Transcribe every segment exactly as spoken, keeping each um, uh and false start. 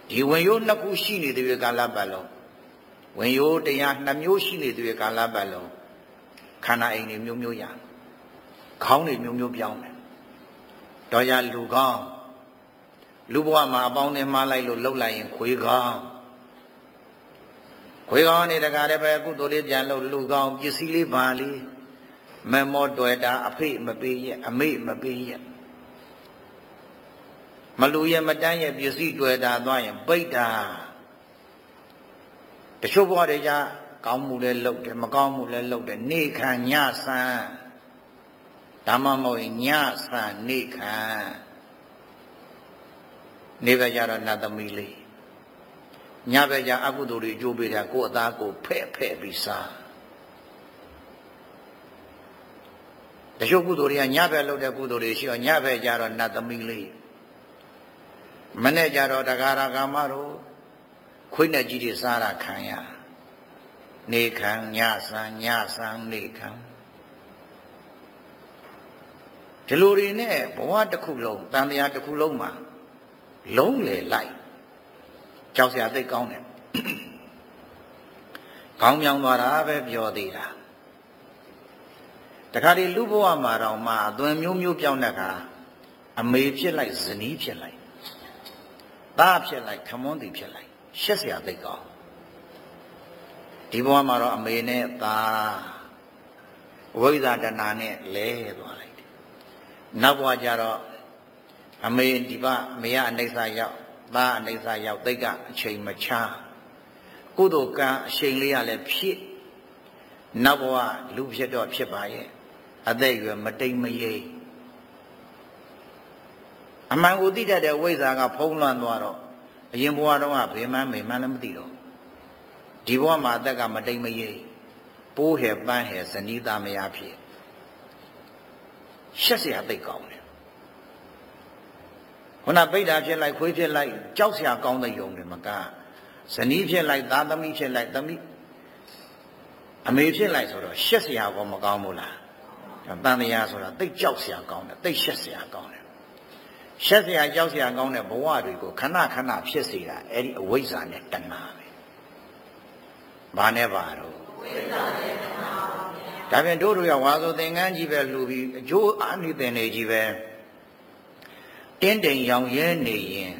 ဒီဝင်ရိုးနှစ်ခုရှိနေတဲ့ကာလပတ်လုံးဝင်ရိုးတရားနှစ်မျိုးရှိနေတဲ့ကာလပတ်လုံးခန္ဓာအိမ်တွေမျိုးမျိုးရခေါင်းတွေမျိုးမျိုးပြောင်းတယ်တော့ရလူကောင်းလူဘဝမှာအပေါင်းနဲ့မှားလိုက်လို့လှုပ်လိုက်ရင်ခွေးကောင်းခွေးကောင်းနေတကားတည်းပဲကုသိုလ်လေးပြန်လို့လူကောင်းပစ္စည်းလေးပါလေးမမောတွေ့တာအဖေမပေးရအမေမပေးရမလူရမတန်းရဲ့ပစ္စည်းတွေ့တာသွားရင်ပိတ်တာတချို့ဘဝတွေကြကောင်းမှုလည်းလုပ်တယ်မကောင်းမှုလည်းလုပ်တယ်နေခံညဆန်းဓမ္မမဟုတ်ညဆန်းနေခံနေပဲကြတော့နတ်သမီးလေးညပဲကြအကုသိုလ်တွေကြိုးပေးတာကိုယ်အသားကိုဖဲ့ဖဲ့ပြီးစားတချို့ကုသိုလ်တွေကညပဲလုပ်တဲ့ကုသိုလ်တွေရှိတော့ညပဲကြတော့နတ်သမီးလေးမနဲ့ကြတော့တရားရကာမတို့ခွေးနဲ့ကြီးတွေစားတာခံရနေခံညဆန်းညဆန်းနေခံဒီလိုတွေနဲ့ဘဝတစ်ခုလုံးတန်တရားတစ်ခုလုံးမှာလုံးလေလိုက်ကြောက်စရာသိကောင်းတယ်ခေါင်းမြောင်သွားတာပဲပြောသေးတာတခါဒီလူဘဝမှာတော့မှအသွင်မျိုးမျိုးပြောင်းတဲ့အခါအမေဖြစ်လိုက်ဇနီးဖြစ်လိုက်သားဖြစ်လိုက်ခမွန်းတီဖြစ်လိုက်ရှက်စရာသိကောင်းဒီဘဝမှာတော့အမေနဲ့သားဝိဇ္ဇာတဏှာနဲ့လဲသွားလိုက်တယ်နောက်ဘဝကျတော့အမေဒီပအမေကအနိစ္စရောက်သားအနိစ္စရောက်သိကအချိန်မချကုသိုလ်ကံအချိန်လေးရလည်းဖြစ်နောက်ဘဝလူဖြစ်တော့ဖြစ်ပါရဲ့အသက်အရွယ်မတိမ်မရိပ်အမှန်ကိုသိတတ်တဲ့ဝိဇ္ဇာကဖုံးလွှမ်းသွားတော့အရင်ဘဝတော့ကဘေးမှန်းမေမှန်းလည်းမသိတော့ဒီဘဝမှာအသက်ကမတိမ်မရိပ်ပိုးဟဲ့ပန်းဟဲ့ဇနီးသားမယားဖြစ်ရှက်စရာသိကောင်းတယ်ခုနပိဋ္ဌာဖြစ်လိုက်ခွေးဖြစ်လိုက်ကြောက်စရာကောင်းတဲ့ယုံတွေမကဇနီးဖြစ်လိုက်သားသမီးဖြစ်လိုက်သမီးအမေဖြစ်လိုက်ဆိုတော့ရှက်စရာကောမကောင်းဘူးလားတန်တရားဆိုတာသိကြောက်စရာကောင်းတယ်သိရှက်စရာကောင်းတယ်ရှက်စရာကြောက်စရာကောင်းတဲ့ဘဝတွေကိုခဏခဏဖြစ်စေတာအဲ့ဒီအဝိဇ္ဇာနဲ့တဏှာပဲဘာနဲ့ပါတော့ဝိဇ္ဇာနဲ့တဏှာပါဗျာဒါပြန်တို့တို့ရဝါဆိုသင်္ကန်းကြီးပဲလှူပြီးအကျိုးအာနိသင်တွေကြီးပဲတင်းတိမ်ရောင်ရဲနေရင်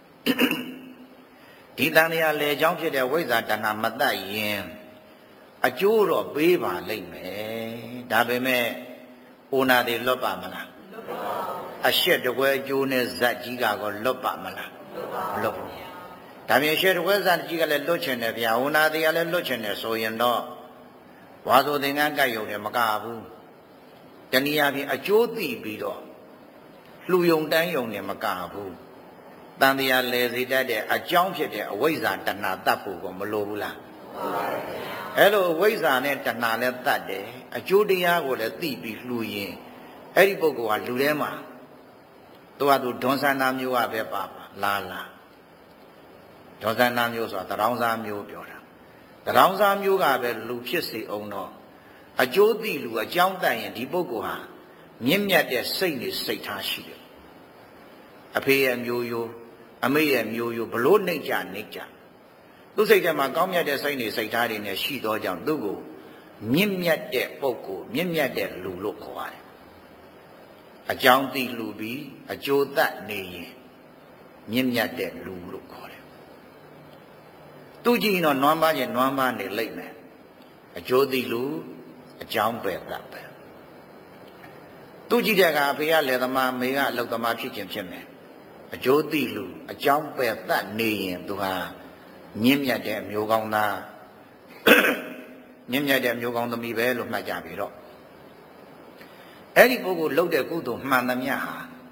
ဒီတန်တရားလေချောင်းဖြစ်တဲ့ဝိဇ္ဇာတဏှာမတတ်ရင်အကျိုးတော့ပေးပါလိမ့်မယ်ဒါပေမဲ့အိုနာတွေလွတ်ပါမလားလွတ်ပါဘူးအရှက်တကွဲအကျိုးနဲ့ဇက်ကြီးကတော့လွတ်ပါမလားလွတ်ပါဘူးလွတ်ပါဘူးဒါပြင်ရှက်တကွဲဇက်ကြီးကလည်းလွတ်ချင်တယ်ဗျာအိုနာတွေကလည်းလွတ်ချင်တယ်ဆိုရင်တော့ဝါဆိုသင်္ကန်းကြိုက်ရုံနဲ့မကဘူးတနည်းအားဖြင့်အကျိုးသိပြီးတော့လူယုံတန်းယုံနဲ့မကဘူးတန်တရားလဲစေတတ်တဲ့အကြောင်းဖြစ်တဲ့အဝိဇ္ဇာတဏှာတတ်ဖို့ကိုမလိုဘူးလားအဲ့လိုဝိဇ္ဇာနဲ့တဏှာလည်းတတ်တယ်အကျိုးတရားကိုလည်းသိပြီးလှူရင်အဲ့ဒီပုဂ္ဂိုလ်ကလူထဲမှာသူကသူဒွန်ဆန္ဒမျိုးကပဲပါပါလာလာဒွန်ဆန္ဒမျိုးဆိုတာတရောင်းစားမျိုးပြောတာတရောင်းစားမျိုးကပဲလူဖြစ်စေအောင်တော့အကျိုးသိလူအကြောင်းတတ်ရင်ဒီပုဂ္ဂိုလ်ဟာမြင့်မြတ်တဲ့စိတ်နဲ့စိတ်ထားရှိတယ်အဖေရဲ့မျိုးရိုးအမေရဲ့မျိုးရိုးဘလို့နှိမ့်ကြနှိမ့်ကြသူစိတ်ထဲမှာကောင်းမြတ်တဲ့စိတ်နဲ့စိတ်ထားတွေနဲ့ရှိသောကြောင့်သူ့ကိုမြင့်မြတ်တဲ့ပုဂ္ဂိုလ်မြင့်မြတ်တဲ့လူလို့ခေါ်ရတယ်အကြောင်းသိလူပြီးအကျိုးတတ်နေရင်မြင့်မြတ်တဲ့လူလို့ခေါ်တယ်သူကြည့်တော့နွမ်းပါချင်းနွမ်းပါနေလိမ့်မယ်အကျိုးသိလူအကြောင်းပဲတတ်ပဲသူကြည့်တဲ့အခါအဖေကလယ်သမားမေကအလုပ်သမားဖြစ်ခြင်းဖြစ်မယ်အကျိုးသိလူအကြောင်းပဲတတ်နေရင်သူဟာမြင့်မြတ်တဲ့မျိုးကောင်းသားမြင့်မြတ်တဲ့မျိုးကောင်းသမီးပဲလို့မှတ်ကြပြီတော့အဲ့ဒီပုဂ္ဂိုလ်လှုပ်တဲ့ကုသိုလ်မှန်သမျှဟာ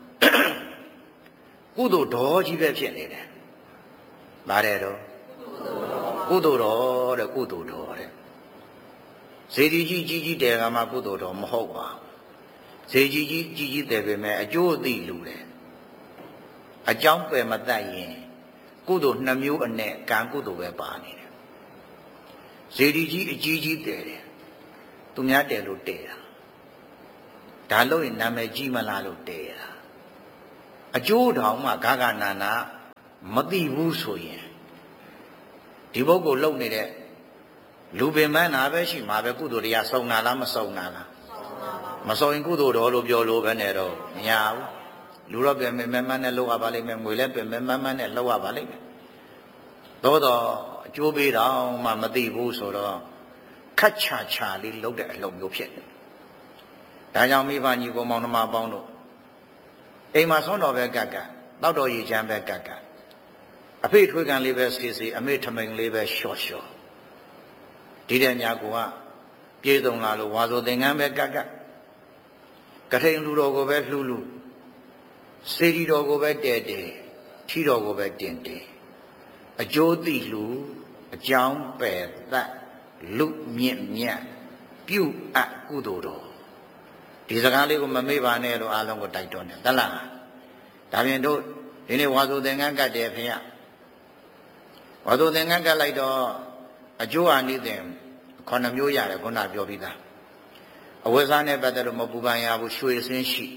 ကုသိုလ်တော်ကြီးပဲဖြစ်နေတယ်။ဘာတဲ့တော့ကုသိုလ်တော်တဲ့ကုသိုလ်တော်တဲ့ဇေဒီကြီးကြီးကြီးတယ်ကမှကုသိုလ်တော်မဟုတ်ပါဘူး။ဇေကြီးကြီးကြီးကြီးတယ်ပဲမဲ့အကျိုးအသိလူတယ်။အကြောင်းပယ်မတတ်ရင်ကုသိုလ်နှစ်မျိုးအနဲ့ကံကုသိုလ်ပဲပါနေတယ်ဇေဒီကြီးအကြီးကြီးတည်တယ်သူများတည်လို့တည်တာဒါလို့ရင်နာမည်ကြီးမလားလို့တည်တာအကျိုးတောင်မှဂဂနာနာမသိဘူးဆိုရင်ဒီပုဂ္ဂိုလ်လုံနေတဲ့လူပင်ပန်းနာပဲရှိမှာပဲကုသိုလ်တရားစုံနာလားမစုံနာလားမစုံရင်ကုသိုလ်တော်လို့ပြောလို့ပဲနဲ့တော့မရဘူးလူတော့ပင်ပင်မန်းမန်းနဲ့လောက်ရပါလိမ့်မယ်ငွေလည်းပင်ပင်မန်းမန်းနဲ့လောက်ရပါလိမ့်မယ်သို့တော့အကျိုးပေးတော့မှမသိဘူးဆိုတော့ခက်ချာချာလေးလုပ်တဲ့အလုပ်မျိုးဖြစ်တယ်ဒါကြောင့်မိဘညီကိုမောင်နှမပေါင်းတို့အိမ်မှာဆုံးတော်ပဲကက်ကက်တောက်တော်ရည်ချမ်းပဲကက်ကက်အဖေထွေးကန်လေးပဲစီစီအမေထမိန်လေးပဲလျှော့လျှော့ဒီတဲ့ညာကိုကပြေးစုံလာလို့ဝါဆိုသင်္ကန်းပဲကက်ကက်ကထိန်လူတော်ကိုပဲလှူလှူစေတီတော်ကိုပဲတဲတဲထီတော်ကိုပဲတင်တင်အကျိုးသိလူအကြောင်းပယ်သတ်လူမြင့်မြတ်ပြုအပ်ကုသိုလ်တော်ဒီစကားလေးကိုမမေ့ပါနဲ့လို့အားလုံးကိုတိုက်တွန်းတယ်တလားဒါပြင်တို့ဒီနေ့ဝါဆိုသင်္ကန်းကတ်တယ်ဖေရဝါဆိုသင်္ကန်းကတ်လိုက်တော့အကျိုးအာနိသင်ခုနှစ်မျိုးရတယ်ခုနပြောပြီးသားအဝိဇ္ဇာနဲ့ပတ်သက်လို့မပူပန်ရဘူးရွှေစင်းရှိ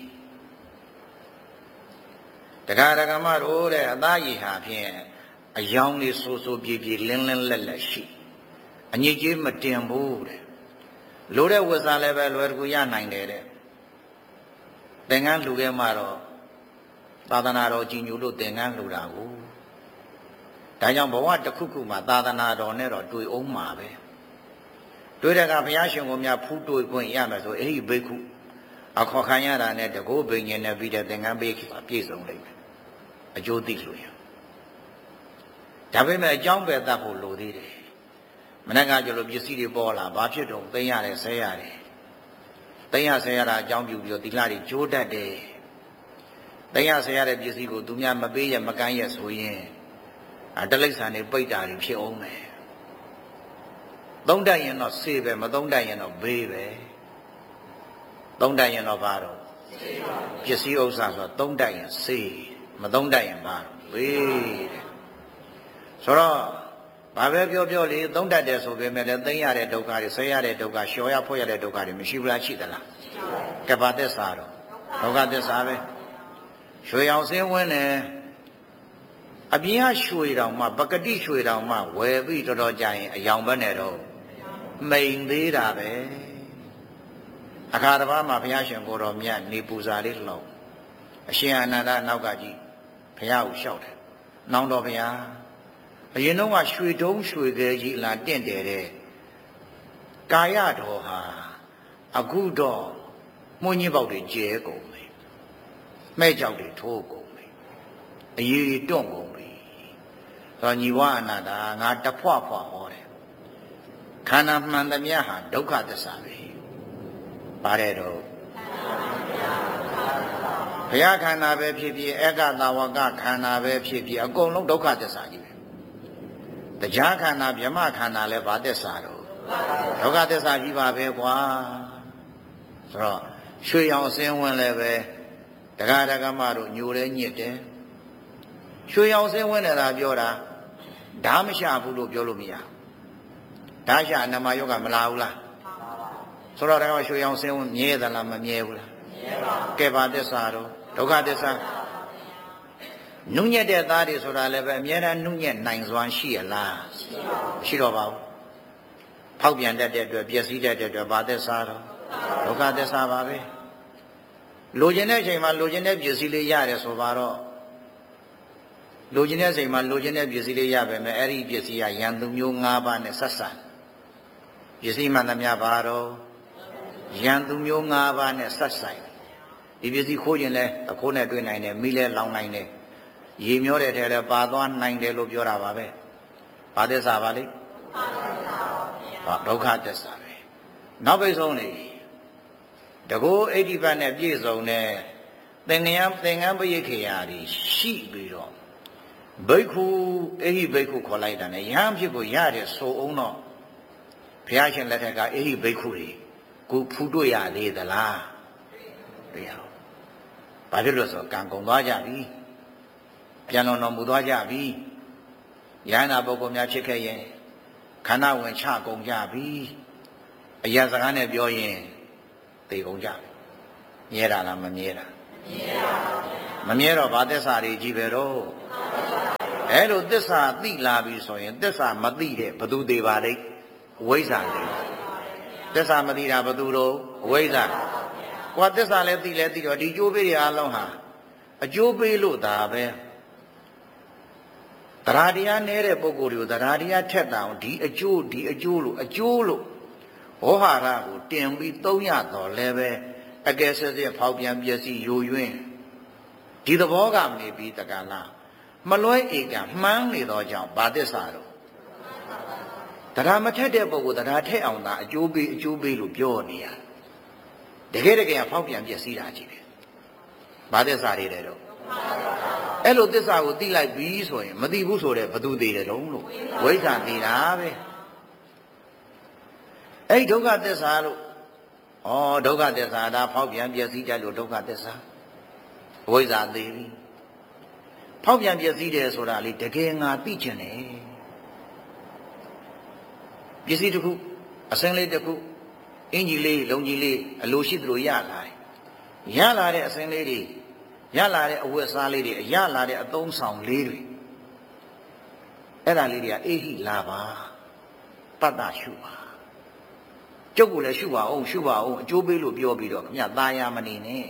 တခါတခါမှတို့တဲ့အသားရည်ဟာဖြင့်အယောင်လေးဆိုးဆိုးပြေးပြေးလင်းလင်းလက်လက်ရှိအညစ်အကြေးမတင်ဘူးတဲ့လိုတဲ့ဝိဇ္ဇာလည်းပဲလွယ်တကူရနိုင်တယ်တဲ့သင်္ကန်းလှူခဲ့မှတော့သာသနာတော်ကြီးညိုလို့သင်္ကန်းလှူတာကိုဒါကြောင့်ဘဝတစ်ခုခုမှာသာသနာတော်နဲ့တော့တွေ့အောင်မှာပဲတွေ့တဲ့ကဘုရားရှင်ကိုများဖူးတွေ့ခွင့်ရမယ်ဆိုအဲ့ဒီဘိက္ခုအခေါ်ခံရတာနဲ့တကောဘိညာဉ်နဲ့ပြီးတဲ့သင်္ကန်းဘိက္ခုအပြည့်စုံလိမ့်မယ်အကျိုးသိလို့ရဒါပေမဲ့အကြောင်းပဲတတ်ဖို့လိုသေးတယ်မနေ့ကကျလို့ပစ္စည်းတွေပေါ်လာဘာဖြစ်တော့သိရတယ်ဆဲရတယ်သိရဆဲရတာအကြောင်းပြုပြီးတော့ဒီလားတွေကြိုးတတ်တယ်သိရဆဲရတဲ့ပစ္စည်းကိုသူများမပေးရမကမ်းရဆိုရင်အတလိษံတွေပိတ်တာတွေဖြစ်အောင်မယ်သုံးတတ်ရင်တော့ဆေးပဲမသုံးတတ်ရင်တော့ဘေးပဲသုံးတတ်ရင်တော့ဘာတော့ပစ္စည်းဥစ္စာဆိုတော့သုံးတတ်ရင်ဆေးမသုံးတတ်ရင်ဘာတော့ဘေးတဲ့ဆိုတော့ဘာပဲပြောပြောလေသုံးတတ်တယ်ဆိုပေမဲ့လည်းသိရတဲ့ဒုက္ခတွေဆဲရတဲ့ဒုက္ခလျှော်ရဖွက်ရတဲ့ဒုက္ခတွေမရှိဘူးလားရှိသလားကပ္ပသစ္စာတော့ဒုက္ခသစ္စာပဲရွှေအောင်စင်းဝင်းတယ်အပြင်ကရွှေတောင်မှပကတိရွှေတောင်မှဝယ်ပြီးတော်တော်ကြာရင်အယောင်ပဲနဲ့တော့မိန်သေးတာပဲအခါတစ်ပါးမှာဘုရားရှင်ကိုတော်မြတ်နေပူဇာလေးလှောက်အရှင်အာနန္ဒနောက်ကကြည့်ဘုရားကိုလျှောက်တယ်နောင်တော်ဘုရားအရင်တော့ကရွှေတုံးရွှေခဲကြီးလာတင့်တယ်တဲ့ကာယတော်ဟာအခုတော့မှုညင်းပေါက်တွေကျဲကုန်ပြီမဲ့ကြောက်တွေထိုးကုန်ပြီအရေးတွန့်ကုန်ပြီဆိုညီဝအနာတာငါတဖွဖွဟောတယ်ခန္ဓာမှန်သမျှဟာဒုက္ခသစ္စာပဲပါတယ်တော့ဘုရားခန္ဓာပဲဖြစ်ဖြစ်ဧကသာဝကခန္ဓာပဲဖြစ်ဖြစ်အကုန်လုံးဒုက္ခသစ္စာကြီးပဲတရားခန္ဓာဗြဟ္မခန္ဓာလည်းဘာသစ္စာတော့ဒုက္ခသစ္စာကြီးပါပဲကွာဆိုတော့ရွှေရောင်အစင်းဝင်လည်းပဲတရားဓမ္မတို့ညိုလဲညစ်တယ်ရွှေရောင်အစင်းဝင်တယ်လားပြောတာဓာမရှာဘူးလို့ပြောလို့မရဓာရှာနမယောဂမလာဘူးလားဆိုတော့ဒါကရွှေရောင်အစင်းဝင်မြဲသလားမမြဲဘူးလားမြဲပါဘူးကဲဘာသစ္စာတော့ဒုက္ခသစ္စာနုညက်တဲ့သားတွေဆိုတာလည်းပဲအများအားနုညက်နိုင်စွမ်းရှိရလားရှိတော့ပါဘူးဖောက်ပြန်တတ်တဲ့အတွက်ပျက်စီးတတ်တဲ့အတွက်ဘာသစ္စာတော့ဒုက္ခသစ္စာပါပဲလိုချင်တဲ့အချိန်မှာလိုချင်တဲ့ပစ္စည်းလေးရတယ်ဆိုပါတော့လိုချင်တဲ့အချိန်မှာလိုချင်တဲ့ပစ္စည်းလေးရပဲမယ်အဲ့ဒီပစ္စည်းကယံသူမျိုး၅ပါးနဲ့ဆက်ဆံပစ္စည်းမှန်သမျှပါတော့ယံသူမျိုး၅ပါးနဲ့ဆက်ဆိုင်ဒီပစ္စည်းခိုးရင်လည်းအခိုးနဲ့တွေ့နိုင်တယ်မိလဲလောင်နိုင်တယ်ရေမျောတဲ့ထဲလည်းပါသွားနိုင်တယ်လို့ပြောတာပါပဲဘာသစ္စာပါလိဒုက္ခသစ္စာပဲနောက်ပိတ်ဆုံးနေတကောဣတိပတ်နဲ့ပြည့်စုံတဲ့သင်္ကန်းသင်္ကန်းပရိခေယာတွေရှိပြီးတော့ဘိက္ခုအဲ့ဒီဘိက္ခုခေါ်လိုက်တာနဲ့ယဟန်ဖြစ်ကိုရတယ်ဆိုအောင်တော့ဘုရားရှင်လက်ထက်ကအဲ့ဒီဘိက္ခုတွေကိုဖူးတွေ့ရသေးသလားတွေ့ရအောင်ဘာဖြစ်လို့ဆိုကံကုန်သွားကြပြီပြန်လွန်တော်မူသွားကြပြီယန္တာပုဂ္ဂိုလ်များဖြစ်ခဲ့ရင်ခန္ဓာဝင်ချကုန်ကြပြီအရာစကားနဲ့ပြောရင်သိကုန်ကြပြီမြဲတာလားမမြဲတာမမြဲပါဘူးမမြဲတော့ဘာသစ္စာတွေကြီးပဲတော့အဲ့လိုသစ္စာသိလာပြီဆိုရင်သစ္စာမသိတဲ့ဘသူသေးပါလိမ့်ဝိဇ္ဇာသေးသစ္စာမသိတာဘသူတော့ဝိဇ္ဇာကွာသစ္စာလည်းသိလည်းသိတော့ဒီကျိုးပေးတွေအားလုံးဟာအကျိုးပေးလို့ဒါပဲတရားတရားနဲတဲ့ပုဂ္ဂိုလ်တွေကိုတရားတရားထက်တာအောင်ဒီအကျိုးဒီအကျိုးလို့အကျိုးလို့ဟောဟာရကိုတင်ပြီးသုံးရတော့လည်းပဲအကယ်စစဖောက်ပြန်ပျက်စီးယိုယွင်းဒီသဘောကနေပြီးတက္ကလာမလွဲဧကမှန်းနေတော့ကြောင့်ဘာသစ္စာတော့တရားမထက်တဲ့ပုဂ္ဂိုလ်တရားထက်အောင်သာအကျိုးပေးအကျိုးပေးလို့ပြောနေရတကယ်တကယ်ဖောက်ပြန်ပျက်စီးတာကြီးပဲဘာသစ္စာတွေလဲတော့အဲ့လိုသစ္စာကိုသိလိုက်ပြီဆိုရင်မသိဘူးဆိုတဲ့ဘသူသိတယ်တော့လို့ဝိဇ္ဇာသိတာပဲအဲ့ဒုက္ခသစ္စာလို့ဩဒုက္ခသစ္စာဒါဖောက်ပြန်ပျက်စီးတယ်လို့ဒုက္ခသစ္စာဝိဇ္ဇာသိပြီဖောက်ပြန်ပျက်စီးတယ်ဆိုတာလေတကယ်ငါသိချင်တယ်ပစ္စည်းတစ်ခုအစင်းလေးတစ်ခုအင်ကြီးလေးလုံကြီးလေးအလိုရှိသလိုရလာတယ်ရလာတဲ့အစင်းလေးတွေရလာတဲ့အဝတ်စားလေးတွေရလာတဲ့အသုံးဆောင်လေးတွေအဲ့ဒါလေးတွေကအေဟိလာပါပတ္တရှုပါကျုပ်ကလည်းရှုပါအောင်ရှုပါအောင်အကျိုးပေးလို့ပြောပြီးတော့ခင်ဗျာသားရမနေနဲ့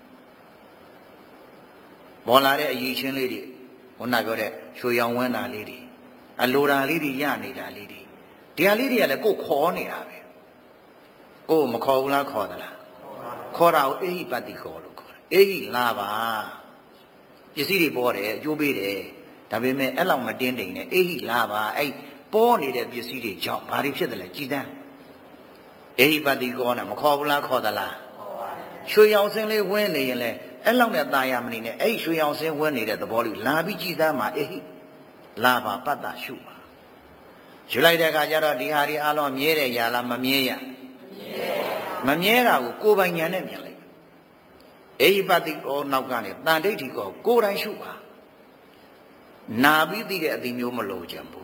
ပေါ်လာတဲ့အရေးချင်းလေးတွေခုနပြောတဲ့ရွှေရောင်ဝန်းတာလေးတွေအလိုတာလေးတွေရနေတာလေးတွေဒီဟာလေးတွေကလည်းကိုယ်ခေါ်နေတာပဲကိုယ်မခေါ်ဘူးလားခေါ်သလားခေါ်တာကိုအေဟိပတ္တိခေါ်လို့ခေါ်တယ်အေဟိလာပါပစ္စည်းတွေပေါ်တယ်အကျိုးပေးတယ်ဒါပေမဲ့အဲ့လောက်မတင်းတိမ်နဲ့အေဟိလာပါအဲ့ပေါ်နေတဲ့ပစ္စည်းတွေကြောင့်ဘာတွေဖြစ်တယ်လဲကြည်တန်းအေဟိပတ္တိခေါ်နေမခေါ်ဘူးလားခေါ်သလားရွှေရောင်စင်းလေးဝင်းနေရင်လဲအဲ့လောက်နဲ့ตายရမနေနဲ့အဲ့ရွှေရောင်စင်းဝင်းနေတဲ့သဘောလေးလာပြီးကြည်တန်းမှာအေဟိလာပါပတ္တရှုပါယူလိုက်တဲ့အခါကျတော့ဒီဟာဒီအလုံးမြဲတယ်ရလားမမြဲရမမြဲတာကိုကိုယ်ပိုင်ဉာဏ်နဲ့မြင်လိုက်အေဟိပတ္တိကောနောက်ကနေတန်ဋိဋ္ဌိကောကိုယ်တိုင်ရှုပါနာပြီးသိတဲ့အတိမျိုးမလိုချင်ဘူး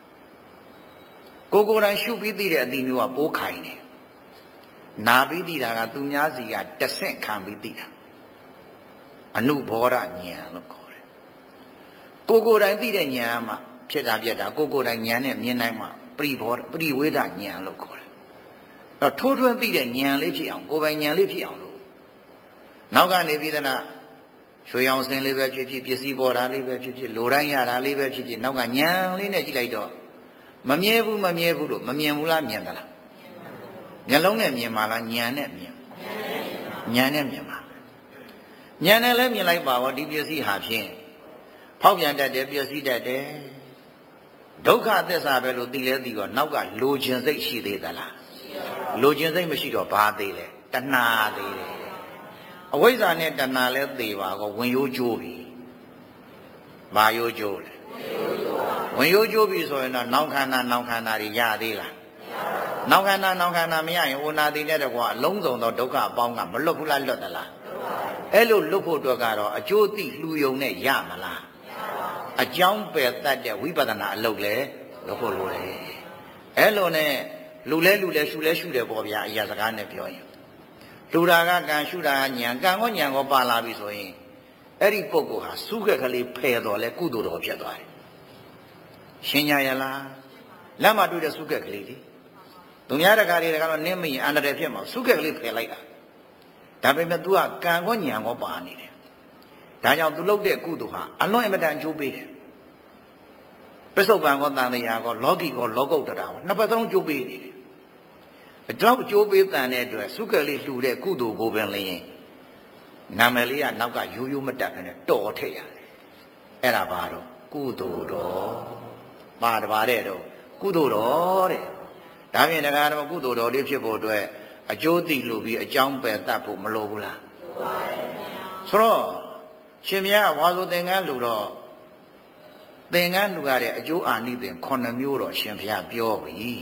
ကိုယ်ကိုယ်တိုင်ရှုပြီးသိတဲ့အတိမျိုးကပိုးခိုင်တယ်နာပြီးသိတာကသူများစီကတဆင့်ခံပြီးသိတာအနုဘောဓဉာဏ်လို့ခေါ်တယ်ကိုယ်ကိုယ်တိုင်သိတဲ့ဉာဏ်မှဖြစ်တာပြက်တာကိုယ်ကိုယ်တိုင်ဉာဏ်နဲ့မြင်နိုင်မှပရိဘောဓပရိဝေဒဉာဏ်လို့ခေါ်တယ်တော့ထိုးထွင်းသိတဲ့ဉာဏ်လေးဖြစ်အောင်ကိုယ်ပိုင်ဉာဏ်လေးဖြစ်အောင်လို့နောက်ကနေပြီးသနာရွှေရောင်စင်လေးပဲဖြစ်ဖြစ်ပစ္စည်းပေါ်တာလေးပဲဖြစ်ဖြစ်လိုတိုင်းရတာလေးပဲဖြစ်ဖြစ်နောက်ကဉာဏ်လေးနဲ့ကြည့်လိုက်တော့မမြဲဘူးမမြဲဘူးလို့မမြင်ဘူးလားမြင်သလားမျက်လုံးနဲ့မြင်ပါလားဉာဏ်နဲ့မြင်ဉာဏ်နဲ့မြင်ပါဉာဏ်နဲ့လည်းမြင်လိုက်ပါဘောဒီပစ္စည်းဟာဖြင့်ဖောက်ပြန်တတ်တယ်ပျက်စီးတတ်တယ်ဒုက္ခသစ္စာပဲလို့သိလဲသိတော့နောက်ကလိုချင်စိတ်ရှိသေးသလားလိုချင်စိတ်မရှိတော့ဘာသေးလဲတဏှာသေးတယ်အဝိဇ္ဇာနဲ့တဏှာလည်းသေပါကောဝင်ရိုးကျိုးပြီဘာရိုးကျိုးလဲဝင်ရိုးကျိုးပြီဆိုရင်တော့နောက်ခန္ဓာနောက်ခန္ဓာတွေရသေးလားနောက်ခန္ဓာနောက်ခန္ဓာမရရင်ဝနာတိနဲ့တကွာအလုံးစုံသောဒုက္ခအပေါင်းကမလွတ်ဘူးလားလွတ်သလားအဲ့လိုလွတ်ဖို့အတွက်ကတော့အကျိုးသိလှူယုံနဲ့ရမလားအကြောင်းပယ်တတ်တဲ့ဝိပဿနာအလုပ်လဲလုပ်ဖို့လိုတယ်အဲ့လိုနဲ့လူလဲလူလဲရှုလဲရှုတယ်ပေါ့ဗျာအရာစကားနဲ့ပြောရင်လူတာကကံရှုတာကဉာဏ်ကံကောဉာဏ်ကောပါလာပြီဆိုရင်အဲ့ဒီပုဂ္ဂိုလ်ဟာစုခက်ကလေးဖယ်တော်လဲကုသိုလ်တော်ဖြစ်သွားတယ်ရှင်းကြရလားလက်မတွေ့တဲ့စုခက်ကလေးလေသူများတကားတွေကတော့နင်းမရင်အန္တရာယ်ဖြစ်မှာစုခက်ကလေးဖယ်လိုက်တာဒါပေမဲ့ तू ကကံကောဉာဏ်ကောပါနေတယ်ဒါကြောင့် तू လုပ်တဲ့ကုသိုလ်ဟာအလွန်အမတန်အကျိုးပေးတယ်ပစ္စုပန်ကောတန်တရားကောလောကီကောလောကုတ္တရာကောနှစ်ပတ်သုံးကျိုးပေးနေတယ်အကြောင်းအကျိုးပေးတန်တဲ့အတွက်စုကလေးလှူတဲ့ကုသိုလ်ကိုပင်လျင်နာမည်လေးကနောက်ကရိုးရိုးမတက်ခနဲ့တော်ထည့်ရတယ်အဲ့ဒါဘာတော့ကုသိုလ်တော်ပါတပါတဲ့တော့ကုသိုလ်တော်တဲ့ဒါဖြင့်တရားတော်ကုသိုလ်တော်လေးဖြစ်ဖို့အတွက်အကျိုးသိလို့ပြီးအကြောင်းပယ်တတ်ဖို့မလိုဘူးလားဆိုတော့ရှင်မြတ်ဝါဆိုသင်္ကန်းလူတော့သင်္ကန်းလူရတဲ့အကျိုးအာနိသင်ခုနှစ်မျိုးတော့ရှင်ဘုရားပြောပြီ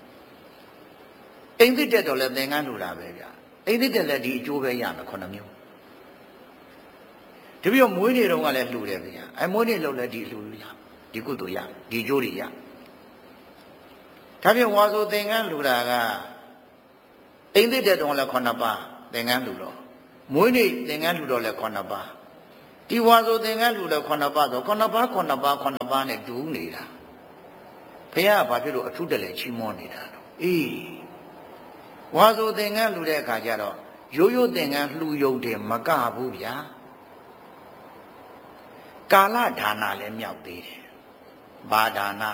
အိမ်သစ်တက်တော့လည်းသင်္ကန်းလူတာပဲဗျအိမ်သစ်တက်လည်းဒီအကျိုးပဲရမယ်ခုနှစ်မျိုးတပည့်တော်မွေးနေ့တုန်းကလည်းလှူတယ်ဗျာအဲမွေးနေ့လုံးလည်းဒီလှူရဒီကုသိုလ်ရဒီအကျိုးတွေရဒါဖြင့်ဝါဆိုသင်္ကန်းလူတာကအိမ်သစ်တက်တော့လည်းခုနှစ်ပါးသင်္ကန်းလူတော့မွေးနေ့သင်္ကန်းလူတော့လည်းခုနှစ်ပါးတဒီဝါဆိုသင်္ကန်းလူလည်းခုနှစ်ပါးဆိုခုနှစ်ပါးခုနှစ်ပါးခုနှစ်ပါးနဲ့တူးနေတာဘုရားကဘာဖြစ်လို့အထုတလဲချီးမွမ်းနေတာတော့အေးဝါဆိုသင်္ကန်းလူတဲ့အခါကျတော့ရိုးရိုးသင်္ကန်းလှူယုံတယ်မကဘူးဗျာကာလဒါနလည်းမြောက်သေးတယ်ဘာဒါန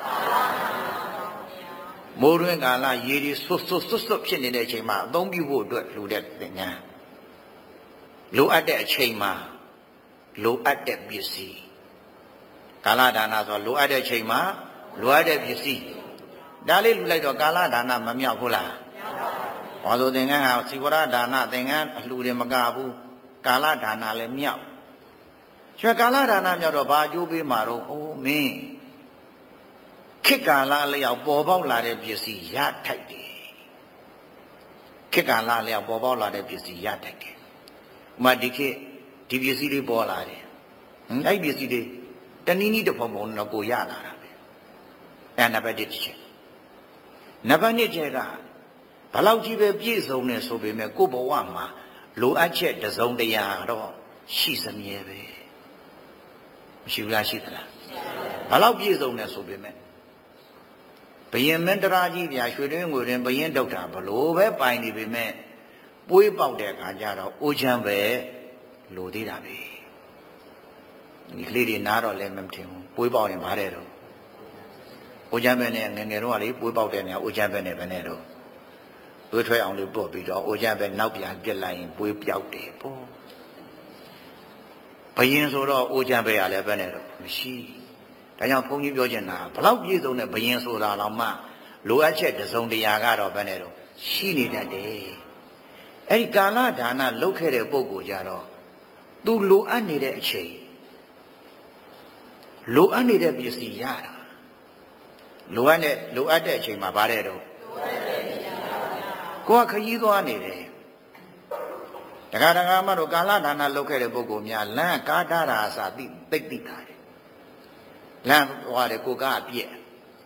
မိုးတွင်းကာလရေဒီဆွတ်ဆွတ်ဆွတ်ဆွတ်ဖြစ်နေတဲ့အချိန်မှာအသုံးပြုဖို့အတွက်လှူတဲ့သင်္ကန်းလိုအပ်တဲ့အချိန်မှာလိုအပ်တဲ့ပစ္စည်းကာလဒါနဆိုလိုအပ်တဲ့အချိန်မှာလိုအပ်တဲ့ပစ္စည်းဒါလေးလှူလိုက်တော့ကာလဒါနမမြောက်ဘူးလားဘာလို့သင်္ကန်းဟာစီဝရဒါနသင်္ကန်းအလှူတယ်မကဘူးကာလဒါနလည်းမြောက်ရွှေကာလဒါနမြောက်တော့ဘာအကျိုးပေးမှာတော့အိုးမင်းခေတ်ကာလလျောက်ပေါ်ပေါက်လာတဲ့ပစ္စည်းရထိုက်တယ်ခေတ်ကာလလျောက်ပေါ်ပေါက်လာတဲ့ပစ္စည်းရထိုက်တယ်ဥမာဒီခေတ်ဒီပစ္စည်းလေးပေါ်လာတယ်အဲ့ဒီပစ္စည်းလေးတနည်းနည်းတစ်ပုံပုံတော့ကိုရလာတာပဲအဲ့နံပါတ်တစ်ချက်နံပါတ်နှစ်ချက်ကဘလောက်ကြီးပဲပြည့်စုံနေဆိုပေမဲ့ကိုယ့်ဘဝမှာလိုအပ်ချက်တစ်စုံတရာတော့ရှိစမြဲပဲမရှိဘူးလားရှိသလားဘလောက်ပြည့်စုံနေဆိုပေမဲ့ဘယင်မင်းတရာကြီးပြရွှေတွင်းငွေတွင်ဘယင်ဒုက္ခဘလို့ပဲပိုင်နေပေမဲ့ပွေးပေါက်တဲ့အခါကျတော့အိုးချမ်းပဲလိုသေးတာပဲဒီကလေးတွေနားတော့လည်းမထင်ဘူးပွေးပေါက်ရင်ဗါတဲ့တော့အိုးချမ်းပဲနဲ့ငငယ်တော့ကလေပွေးပေါက်တဲ့နေရာအိုးချမ်းပဲနဲ့ပဲနဲ့တော့ပွေးထွက်အောင်လို့ပို့ပြီးတော့အိုးချမ်းပဲနောက်ပြန်ပြစ်လိုက်ရင်ပွေးပြောက်တယ်ပေါ့ဘယင်ဆိုတော့အိုးချမ်းပဲရလည်းပဲနဲ့တော့မရှိဒါကြောင့်ဘုန်းကြီးပြောချင်တာဘလောက်ပြည့်စုံတဲ့ဘယင်ဆိုတာတော့မှလိုအပ်ချက်တစ်စုံတရာကတော့ပဲနဲ့တော့ရှိနေတတ်တယ်အဲ့ဒီကာလဒါနလုပ်ခဲ့တဲ့ပုဂ္ဂိုလ်ကြတော့သူလိုအပ်နေတဲ့အချိန်လိုအပ်နေတဲ့ပစ္စည်းရတာလိုအပ်တဲ့လိုအပ်တဲ့အချိန်မှာဗါတဲ့တော့ကိုယ်ကခရီးသွားနေတယ်တခါတခါမှတော့ကာလဒါနလုပ်ခဲ့တဲ့ပုဂ္ဂိုလ်များလမ်းကားတာအစာသိသိသိတာတယ်လမ်းသွားတယ်ကိုကအပြည့်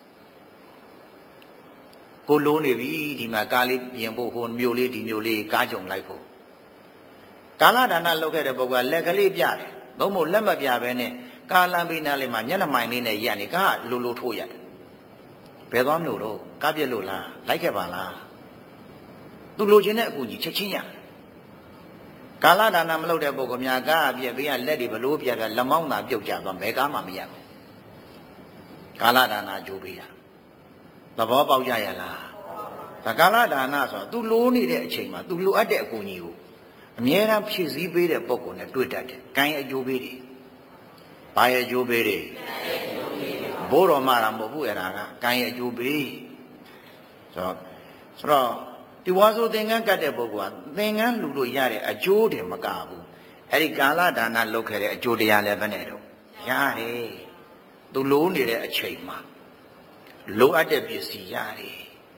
ကိုလုံးနေပြီဒီမှာကားလေးပြင်ဖို့ဟိုမျိုးလေးဒီမျိုးလေးကားကြုံလိုက်ဖို့ကာလဒါနလုပ်ခဲ့တဲ့ပုဂ္ဂိုလ်ကလက်ကလေးပြတယ်သုံးဖို့လက်မပြဘဲနဲ့ကားလမ်းပေးနားလေးမှာညနေမိုင်လေးနဲ့ရက်နေကားလိုလိုထိုးရတယ်ဘယ်သွားမလို့တော့ကားပြက်လို့လားလိုက်ခဲ့ပါလားသူလိုချင်တဲ့အကူကြီးချက်ချင်းရကာလဒါနမလုပ်တဲ့ပုဂ္ဂိုလ်များကားအပြက်ဘေးကလက်တွေဘလို့ပြက်ပြက်လက်မောင်းသာပြုတ်ကြသွားဘယ်ကားမှမရဘူးကာလဒါနကြိုးပေးတာသဘောပေါက်ကြရလားဒါကာလဒါနဆိုတော့ तू လိုနေတဲ့အချိန်မှာ तू လိုအပ်တဲ့အကူကြီးကိုအမြဲတမ်းဖြည့်ဆည်းပေးတဲ့ပုဂ္ဂိုလ်နဲ့တွေ့တတ်တယ်။ကိုင်းအကျိုးပေးတယ်။ဘာရဲ့အကျိုးပေးတယ်။ဘိုးတော်မှတာမဟုတ်ဘူးအဲ့ဒါကကိုင်းရဲ့အကျိုးပေးဆိုတော့ဆိုတော့ဒီဝါဆိုသင်္ကန်းကတ်တဲ့ပုဂ္ဂိုလ်ကသင်္ကန်းလှူလို့ရတဲ့အကျိုးတယ်မကဘူး။အဲ့ဒီကာလဒါနလုပ်ခဲ့တဲ့အကျိုးတရားလည်းပဲနဲ့တော့ရတယ်။ तू လိုနေတဲ့အချိန်မှာလိုအပ်တဲ့ပစ္စည်းရတယ်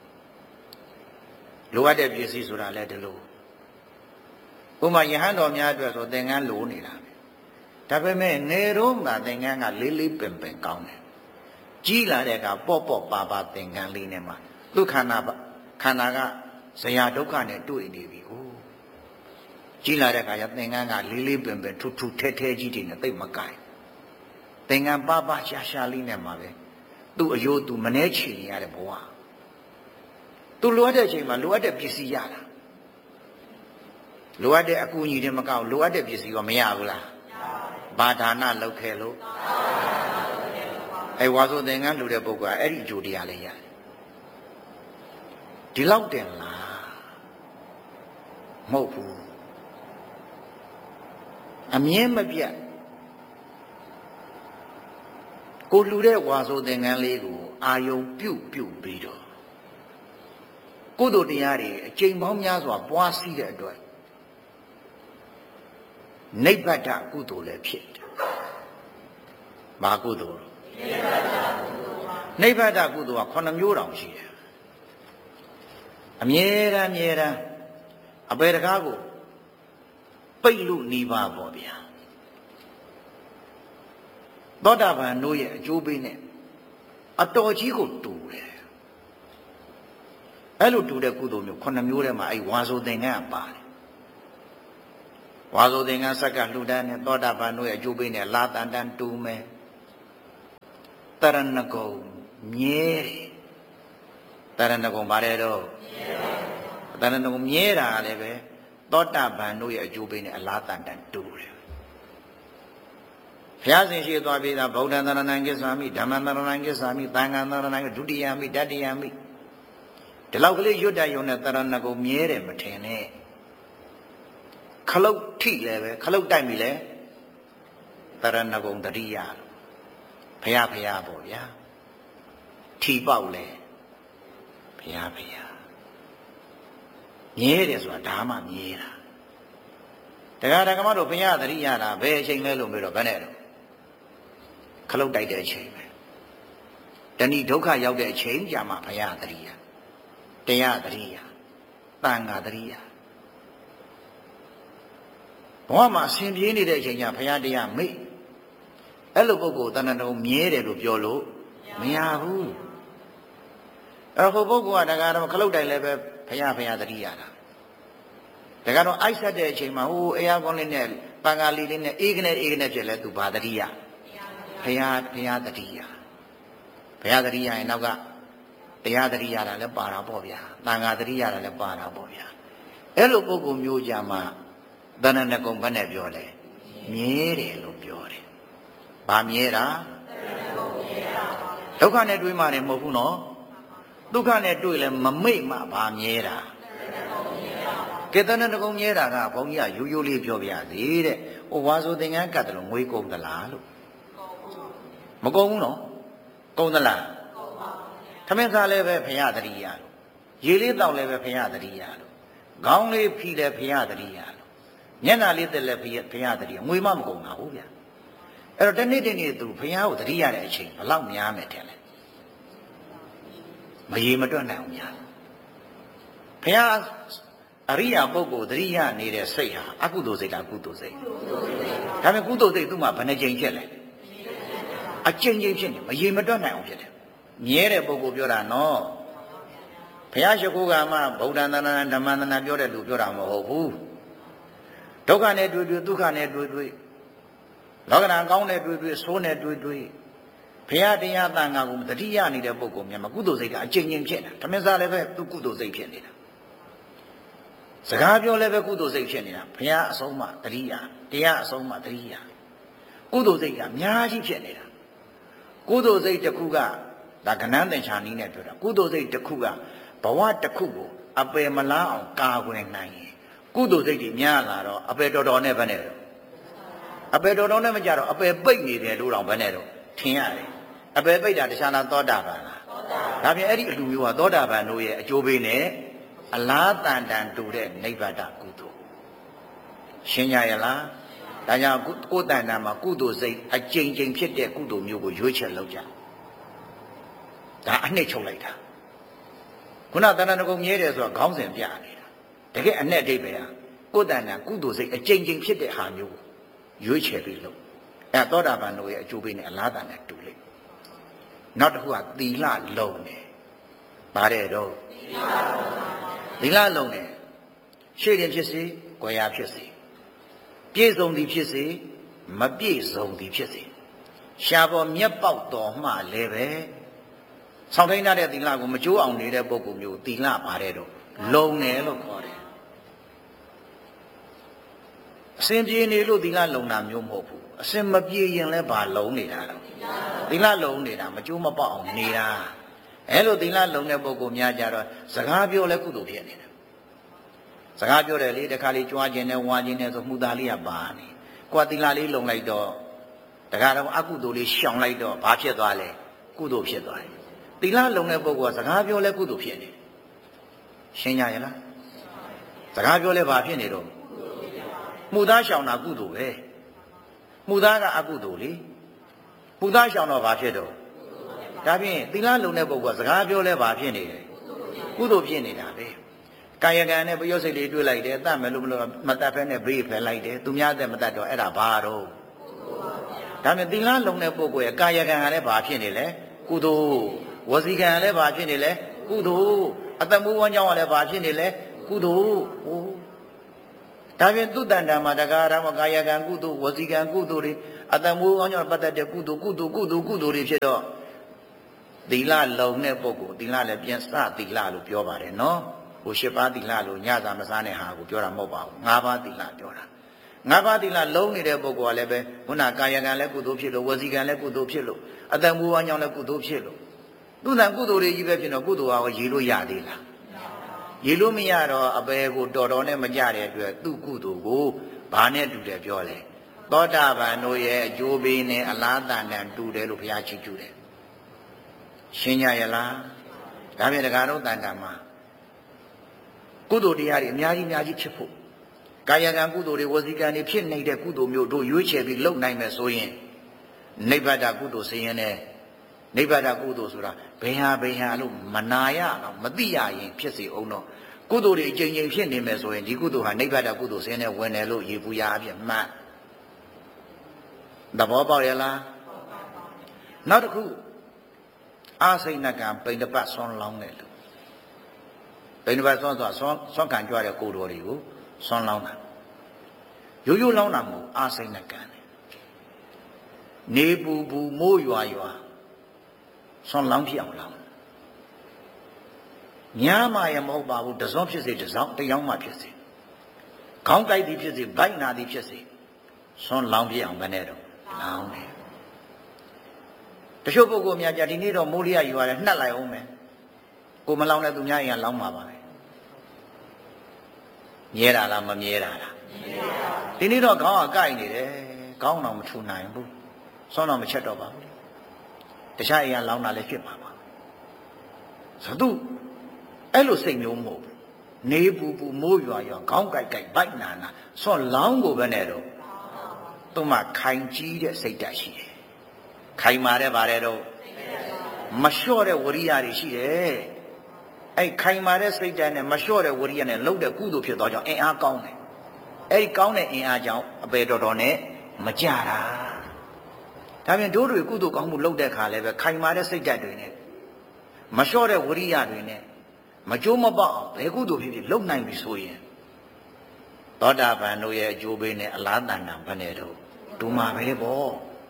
လိုအပ်တဲ့ပစ္စည်းဆိုတာလည်းဒီလိုဥပမာယဟန်တော်များအတွက်ဆိုသင်္ကန်းလိုနေတာပဲဒါပေမဲ့ငယ်တော့မှသင်္ကန်းကလေးလေးပင်ပင်ကောင်းတယ်ကြီးလာတဲ့အခါပေါ့ပေါ့ပါပါသင်္ကန်းလေးနဲ့မှသူ့ခန္ဓာခန္ဓာကဇရာဒုက္ခနဲ့တွေ့နေပြီကိုကြီးလာတဲ့အခါကျသင်္ကန်းကလေးလေးပင်ပင်ထူထူထဲထဲကြီးတွေနဲ့သိပ်မကိုင်သင်္ကန်းပါပါရှာရှာလေးနဲ့မှပဲသူ့အယိုးသူမနှဲချီနေရတဲ့ဘဝသူလိုအပ်တဲ့အချိန်မှာလိုအပ်တဲ့ပစ္စည်းရတာလိုအပ်တဲ့အကူအညီတွေမကောက်လိုအပ်တဲ့ပစ္စည်းကမရဘူးလားဘာဒါနလုပ်ခဲ့လို့အဲဝါဆိုသင်္ကန်းလူတဲ့ပုဂ္ဂိုလ်ကအဲ့ဒီအကျိုးတရားလေးရတယ်ဒီလောက်တင်လားမဟုတ်ဘူးအမြင်မပြတ်ကိုလှူတဲ့ဝါဆိုသင်္ကန်းလေးကိုအာယုံပြုတ်ပြုတ်ပြီးတော့ကုသိုလ်တရားတွေအကျင့်ပေါင်းများစွာပွားစီးတဲ့အတွက်နိဗ္ဗတကုသိုလ်လည်းဖြစ်တယ်။ဘာကုသိုလ်လဲ။နိဗ္ဗတကုသိုလ်ကခုနှစ်မျိုးတောင်ရှိတယ်။အမြဲတမ်းအမြဲတမ်းအပေတကားကိုပိတ်လို့နေပါပေါ့ဗျာ။သောတာပန်တို့ရဲ့အကျိုးပေးနဲ့အတော်ကြီးကိုတူတယ်အဲ့လိုတူတဲ့ကုသိုလ်မျိုးခုနှစ်မျိုးထဲမှာအဲ့ဝါဆိုသင်္ကန်းကပါတယ်ဝါဆိုသင်္ကန်းဆက်ကလှူဒန်းနဲ့သောတာပန်တို့ရဲ့အကျိုးပေးနဲ့လာတန်တန်တူမယ်တရဏဂုံမြဲတယ်တရဏဂုံပါတယ်တော့တရဏဂုံမြဲတာလည်းပဲသောတာပန်တို့ရဲ့အကျိုးပေးနဲ့အလားတန်တန်တူတယ်ဘုရားရှင်ရှိသွားပြီးသားဗုဒ္ဓံသရဏံကိစ္ဆာမိဓမ္မံသရဏံကိစ္ဆာမိသံဃံသရဏံဒုတိယမိတတိယမိဒီလောက်ကလေးရွတ်တယုံနဲ့တရဏဂုံမြဲတယ်မထင်နဲ့ခလုတ်ထိလည်းပဲခလုတ်တိုက်ပြီလေတရဏဂုံတတိယဘုရားဘုရားပေါ့ဗျာထီပေါက်လေဘုရားဘုရားမြဲတယ်ဆိုတာဒါမှမြဲတာတရားဓမ္မတို့ဘုရားသတိရတာဘယ်အချိန်လဲလို့ပြောတော့ဘယ်နဲ့တော့ခလုတ်တိုက်တဲ့အချိန်ပဲတဏှိဒုက္ခရောက်တဲ့အချိန်ကြာမှဘုရားသတိရတရားသတိရသံဃာသတိရဘဝမှာအစဉ်ပြေးနေတဲ့အချိန်ကျဘုရားတရားမေ့အဲ့လိုပုဂ္ဂိုလ်တဏ္ဍာတော်မြဲတယ်လို့ပြောလို့မရဘူးအဲ့ဟိုပုဂ္ဂိုလ်ကတရားတော်ခလုတ်တိုင်လည်းပဲဘုရားဘုရားသတိရတာတရားတော်အိုက်ဆက်တဲ့အချိန်မှာဟိုအေယာကွန်လေးနဲ့ပန်ကာလီလေးနဲ့အေးကနေအေးကနေဖြစ်လဲသူဘာသတိရဘုရားဘုရားသတိရဘုရားသတိရရင်နောက်ကတရားသတိရတာလည်းပါတာပေါ့ဗျာသံဃာသတိရတာလည်းပါတာပေါ့ဗျာအဲ့လိုပုဂ္ဂိုလ်မျိုးကြမှာတဏ္ဍကုံဘယ်နဲ့ပြောလဲမြဲတယ်လို့ပြောတယ်။ဘာမြဲတာဒုက္ခနဲ့တွေ့မှလည်းမဟုတ်ဘူးနော်ဒုက္ခနဲ့တွေ့လဲမမိတ်မှဘာမြဲတာကဲတဏ္ဍကုံမြဲတာကဘုန်းကြီးကရိုးရိုးလေးပြောပြသေးတဲ့ဟိုဝါဆိုသင်္ကန်းကတ်တယ်လို့ငွေကုန်သလားလို့မကုန်ဘူးနော်ကုန်သလားထမင်းစားလည်းပဲဘုရားသတိရလို့ရေလေးတောက်လည်းပဲဘုရားသတိရလို့ခေါင်းလေးဖြီးလည်းဘုရားသတိရလို့မျက်နှာလေးတက်လည်းဘုရားသတိရငွေမှမကုန်တာဟုတ်ဗျာအဲ့တော့တနေ့တနေ့သူဘုရားကိုသတိရတဲ့အချိန်ဘလောက်များမယ်တဲ့လဲမရေမတွက်နိုင်အောင်များဘုရားအရိယာပုဂ္ဂိုလ်သတိရနေတဲ့စိတ်ဟာအကုသိုလ်စိတ်လားကုသိုလ်စိတ်ဒါပေမဲ့ကုသိုလ်စိတ်သူ့မှာဘယ်နှကြိမ်ဖြစ်လဲအကြိမ်ကြိမ်ဖြစ်နေမရေမတွက်နိုင်အောင်ဖြစ်တယ်မြဲတဲ့ပုဂ္ဂိုလ်ပြောတာနော်ဘုရားရှိခိုးကမှဗုဒ္ဓံသနာဓမ္မံသနာပြောတဲ့လူပြောတာမဟုတ်ဘူးဒုက္ခနဲ့တွေ့တွေ့ဒုက္ခနဲ့တွေ့တွေ့လောကဓာတ်ကောင်းနဲ့တွေ့တွေ့ဆိုးနဲ့တွေ့တွေ့ဘုရားတရားသံဃာကိုတတိယနေတဲ့ပုဂ္ဂိုလ်များမှာကုသိုလ်စိတ်ကအကျဉ်းချင်းဖြစ်နေတာဓမ္မစားလည်းပဲသူကုသိုလ်စိတ်ဖြစ်နေတာစကားပြောလည်းပဲကုသိုလ်စိတ်ဖြစ်နေတာဘုရားအဆုံးမှတတိယတရားအဆုံးမှတတိယကုသိုလ်စိတ်ကအများကြီးဖြစ်နေတာကုသိုလ်စိတ်တစ်ခုကဒါကဏ္ဍသင်္ချာနည်းနဲ့ပြောတာကုသိုလ်စိတ်တစ်ခုကဘဝတစ်ခုကိုအပယ်မလားအောင်ကာကွယ်နိုင်ရင်ကုသိုလ်စိတ်တွေများလာတော့အပယ်တော်တော်နဲ့ဘယ်နဲ့တော့အပယ်တော်တော်နဲ့မကြတော့အပယ်ပိတ်နေတယ်လို့တော့ဘယ်နဲ့တော့ထင်ရတယ်အပယ်ပိတ်တာတခြားလားသောတာပန်လားဒါဖြင့်အဲ့ဒီအလူမျိုးကသောတာပန်တို့ရဲ့အကျိုးပေးနဲ့အလားတန်တန်တူတဲ့နိဗ္ဗာန်ကုသိုလ်ရှင်းကြရလားဒါကြောင့်ကိုယ်တန်တန်မှာကုသိုလ်စိတ်အကျဉ်းချင်းဖြစ်တဲ့ကုသိုလ်မျိုးကိုရွေးချယ်လုပ်ကြဒါအနှစ်ချုပ်လိုက်တာခုနတဏ္ဍကုံမြဲတယ်ဆိုတာခေါင်းစဉ်ပြနေတာတကယ်အနဲ့အဓိပ္ပာယ်ဟာကိုယ်တန်တန်ကုသိုလ်စိတ်အကျဉ်းချင်းဖြစ်တဲ့ဟာမျိုးကိုရွေးချယ်ပြီးလုပ်အဲသောတာပန်တို့ရဲ့အကျိုးပေးနဲ့အလားတန်နဲ့တူလိမ့်နောက်တစ်ခုကသီလလုံတယ်ပါတယ်တော့သီလလုံတယ်ရှေ့ရင်ဖြစ်စေကိုယ်ရာဖြစ်စေပြည့်စုံသည်ဖြစ်စေမပြည့်စုံသည်ဖြစ်စေရှားပေါ်မျက်ပေါက်တော်မှလည်းပဲဆောင်းထိန်တဲ့သီလကိုမကြိုးအောင်နေတဲ့ပုဂ္ဂိုလ်မျိုးသီလပါတယ်တော့လုံတယ်လို့ခေါ်တယ်အစဉ်ပြေနေလို့သီလလုံတာမျိုးမဟုတ်ဘူးအစဉ်မပြေရင်လည်းဘာလုံနေတာလဲသီလလုံနေတာမကြိုးမပေါက်အောင်နေတာအဲလိုသီလလုံတဲ့ပုဂ္ဂိုလ်များကြတော့စကားပြောလဲကုသိုလ်ဖြစ်နေတယ်စကားပြောတယ်လေတခါလေးကြွားခြင်းနဲ့ဝါခြင်းနဲ့ဆိုမှုသားလေးကပါနေကိုယ်သီလလေးလုံလိုက်တော့တခါတော့အကုသိုလ်လေးရှောင်လိုက်တော့ဘာဖြစ်သွားလဲကုသိုလ်ဖြစ်သွားတယ်သီလလုံတဲ့ပုဂ္ဂိုလ်ကစကားပြောလဲကုသိုလ်ဖြစ်နေရှင်းကြရလားစကားပြောလဲဘာဖြစ်နေတော့မှုသားရှောင်တာကုသိုလ်ပဲမှုသားကအကုသိုလ်လေမှုသားရှောင်တော့ဘာဖြစ်တော့ဒါဖြင့်သီလလုံတဲ့ပုဂ္ဂိုလ်ကစကားပြောလဲဘာဖြစ်နေလဲကုသိုလ်ဖြစ်နေတာပဲကာယကံနဲ့ပယောစိတ်လေးတွေ့လိုက်တယ်တတ်မယ်လို့မလို့မတတ်ဖဲနဲ့ဘေးဖယ်လိုက်တယ်သူများတဲ့မတတ်တော့အဲ့ဒါဘာတော့ဒါဖြင့်သီလလုံတဲ့ပုဂ္ဂိုလ်ရဲ့ကာယကံကလည်းဘာဖြစ်နေလဲကုသိုလ်ဝစီကံကလည်းဘာဖြစ်နေလဲကုသိုလ်အတ္တမူဝမ်းကြောင်းကလည်းဘာဖြစ်နေလဲကုသိုလ်ဟိုဒါဖြင့်သူတန်တံမှာတကားရမကာယကံကုသိုလ်ဝစီကံကုသိုလ်တွေအတမူကောင်းကြောင့်ပတ်သက်တဲ့ကုသိုလ်ကုသိုလ်ကုသိုလ်ကုသိုလ်တွေဖြစ်တော့သီလလုံတဲ့ပုဂ္ဂိုလ်သီလလည်းပြန်စသီလလို့ပြောပါတယ်နော်ဟိုရှစ်ပါးသီလလို့ညစာမစားတဲ့ဟာကိုပြောတာမဟုတ်ပါဘူးငါးပါးသီလပြောတာငါးပါးသီလလုံနေတဲ့ပုဂ္ဂိုလ်ကလည်းပဲခုနကာယကံလည်းကုသိုလ်ဖြစ်လို့ဝစီကံလည်းကုသိုလ်ဖြစ်လို့အတမူကောင်းကြောင့်လည်းကုသိုလ်ဖြစ်လို့သူတန်ကုသိုလ်တွေကြီးပဲဖြစ်တော့ကုသိုလ်ဟာရေလို့ရသေးလားရေလို့မရတော့အပေကိုတော်တော်နဲ့မကြတဲ့အတွက်သူ့ကုသိုလ်ကိုဘာနဲ့တူတယ်ပြောလဲသောတာပန်တို့ရဲ့အကျိုးပေးနဲ့အလားတန်တန်တူတယ်လို့ဘုရားချီးကျူးတယ်ရှင်းကြရလားဒါဖြင့်တရားတော်တန်တန်မှာကုသိုလ်တရားတွေအများကြီးအများကြီးဖြစ်ဖို့ကာယကံကုသိုလ်တွေဝစီကံတွေဖြစ်နေတဲ့ကုသိုလ်မျိုးတို့ရွေးချယ်ပြီးလုပ်နိုင်မယ်ဆိုရင်နိဗ္ဗာန်ကုသိုလ်ဆင်းရဲနဲ့နိဗ္ဗာန်ကုသိုလ်ဆိုတာဘယ်ဟာဘယ်ဟာလို့မနာရအောင်မသိရရင်ဖြစ်စေအောင်တော့ကုသိုလ်တွေအကျဉ်းချင်းဖြစ်နေမယ်ဆိုရင်ဒီကုသိုလ်ဟာနိဗ္ဗာန်ကုသိုလ်ဆင်းရဲဝင်တယ်လို့ရေပူရအဖြစ်မှတ်သဘောပေါက်ရလားနောက်တစ်ခုအာစိဏကံပိဋကပတ်ဆွမ်းလောင်းတယ်လို့ပိဋကပတ်ဆွမ်းဆိုဆွမ်းဆွမ်းခံကြွတဲ့ကိုယ်တော်တွေကိုဆွမ်းလောင်းတာရိုးရိုးလောင်းတာမဟုတ်အာစိဏကံနေပူပူမိုးရွာရွာဆွမ်းလောင်းဖြစ်အောင်လောင်းညာမှရမဟုတ်ပါဘူးတစောဖြစ်စေတစောင်းတယောက်မှဖြစ်စေခေါင်းကိုက်သည်ဖြစ်စေဗိုက်နာသည်ဖြစ်စေဆွမ်းလောင်းဖြစ်အောင်ဘယ်နဲ့တော့လောင်းတယ်တချို့ပုဂ္ဂိုလ်များကြဒီနေ့တော့မိုးလျရွာတယ်နှက်လိုက်အောင်မယ်ကိုမလောင်းတဲ့သူများရင်လောင်းမှာပါပဲမြဲတာလားမမြဲတာလားဒီနေ့တော့ခေါင်းကကိုက်နေတယ်ခေါင်းတော့မထူနိုင်ဘူးဆွမ်းတော့မချက်တော့ပါဘူးတခြားအရာလောင်းတာလည်းဖြစ်ပါပါဆိုတော့အဲ့လိုစိတ်မျိုးမဟုတ်ဘူးနေပူပူမိုးရွာရွာခေါင်းကိုက်ကိုက်ဗိုက်နာနာဆွမ်းလောင်းကိုပဲနဲ့တော့သူ့မှာခိုင်ကြီးတဲ့စိတ်ဓာတ်ရှိတယ်ခိုင်မာတဲ့ဗါတဲ့တော့မလျှော့တဲ့ဝရိယတွေရှိတယ်အဲ့ခိုင်မာတဲ့စိတ်ဓာတ်နဲ့မလျှော့တဲ့ဝရိယနဲ့လှုပ်တဲ့ကုသိုလ်ဖြစ်သွားကြောင်းအင်အားကောင်းတယ်အဲ့ဒီကောင်းတဲ့အင်အားကြောင့်အပေတော်တော်နဲ့မကြတာဒါပြင်တို့တွေကုသိုလ်ကောင်းမှုလုပ်တဲ့ခါလည်းပဲခိုင်မာတဲ့စိတ်ဓာတ်တွေနဲ့မလျှော့တဲ့ဝရိယတွေနဲ့မကြိုးမပေါအောင်ဘယ်ကုသိုလ်ဖြစ်ဖြစ်လုပ်နိုင်ပြီဆိုရင်သောတာပန်တို့ရဲ့အကျိုးပေးနဲ့အလားတန်တန်ဘယ်နဲ့တော့ဒုမာပဲပေါ့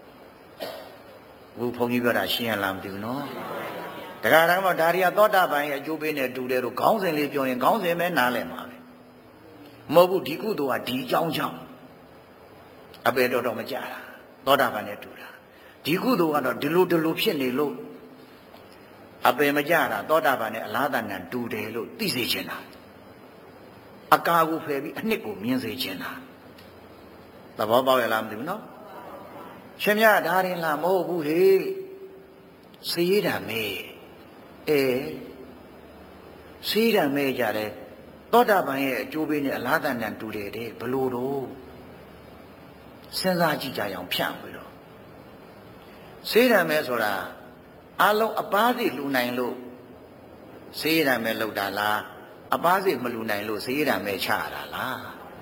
ဘူးဘုန်းကြီးပြောတာရှင်းရလားမသိဘူးနော်တရားတော်မှာဒါရီယာသောတာပန်ရဲ့အကျိုးပေးနဲ့တူတယ်လို့ခေါင်းစဉ်လေးပြောရင်ခေါင်းစဉ်ပဲနားလည်မှာပဲမဟုတ်ဘူးဒီကုသိုလ်ကဒီအကြောင်းကြောင့်အပေတော်တော်မကြတာသောတာပန်နဲ့တူတာဒီကုသိုလ်ကတော့ဒီလိုဒီလိုဖြစ်နေလို့အပေမကြတာသောတာပန်နဲ့အလားတန်တန်တူတယ်လို့သိစေချင်တာအကာကိုဖယ်ပြီးအနှစ်ကိုမြင်စေချင်တာသဘောပေါက်ရလားမသိဘူးနော်ရှင်မြတ်ဒါရင်လားမဟုတ်ဘူးဟေ့စေးတာမဲအဲစေးတာမဲကြတယ်သောတာပန်ရဲ့အကျိုးပေးနဲ့အလားတန်တန်တူတယ်တဲ့ဘလို့တော့စဉ်းစားကြည့်ကြရအောင်ဖြန့်ပြီးတော့စေးတာမဲဆိုတာအလုံးအပားစီလှူနိုင်လို့စေးတာမဲလောက်တာလားအပားစီမလှူနိုင်လို့စေးတာမဲချရတာလား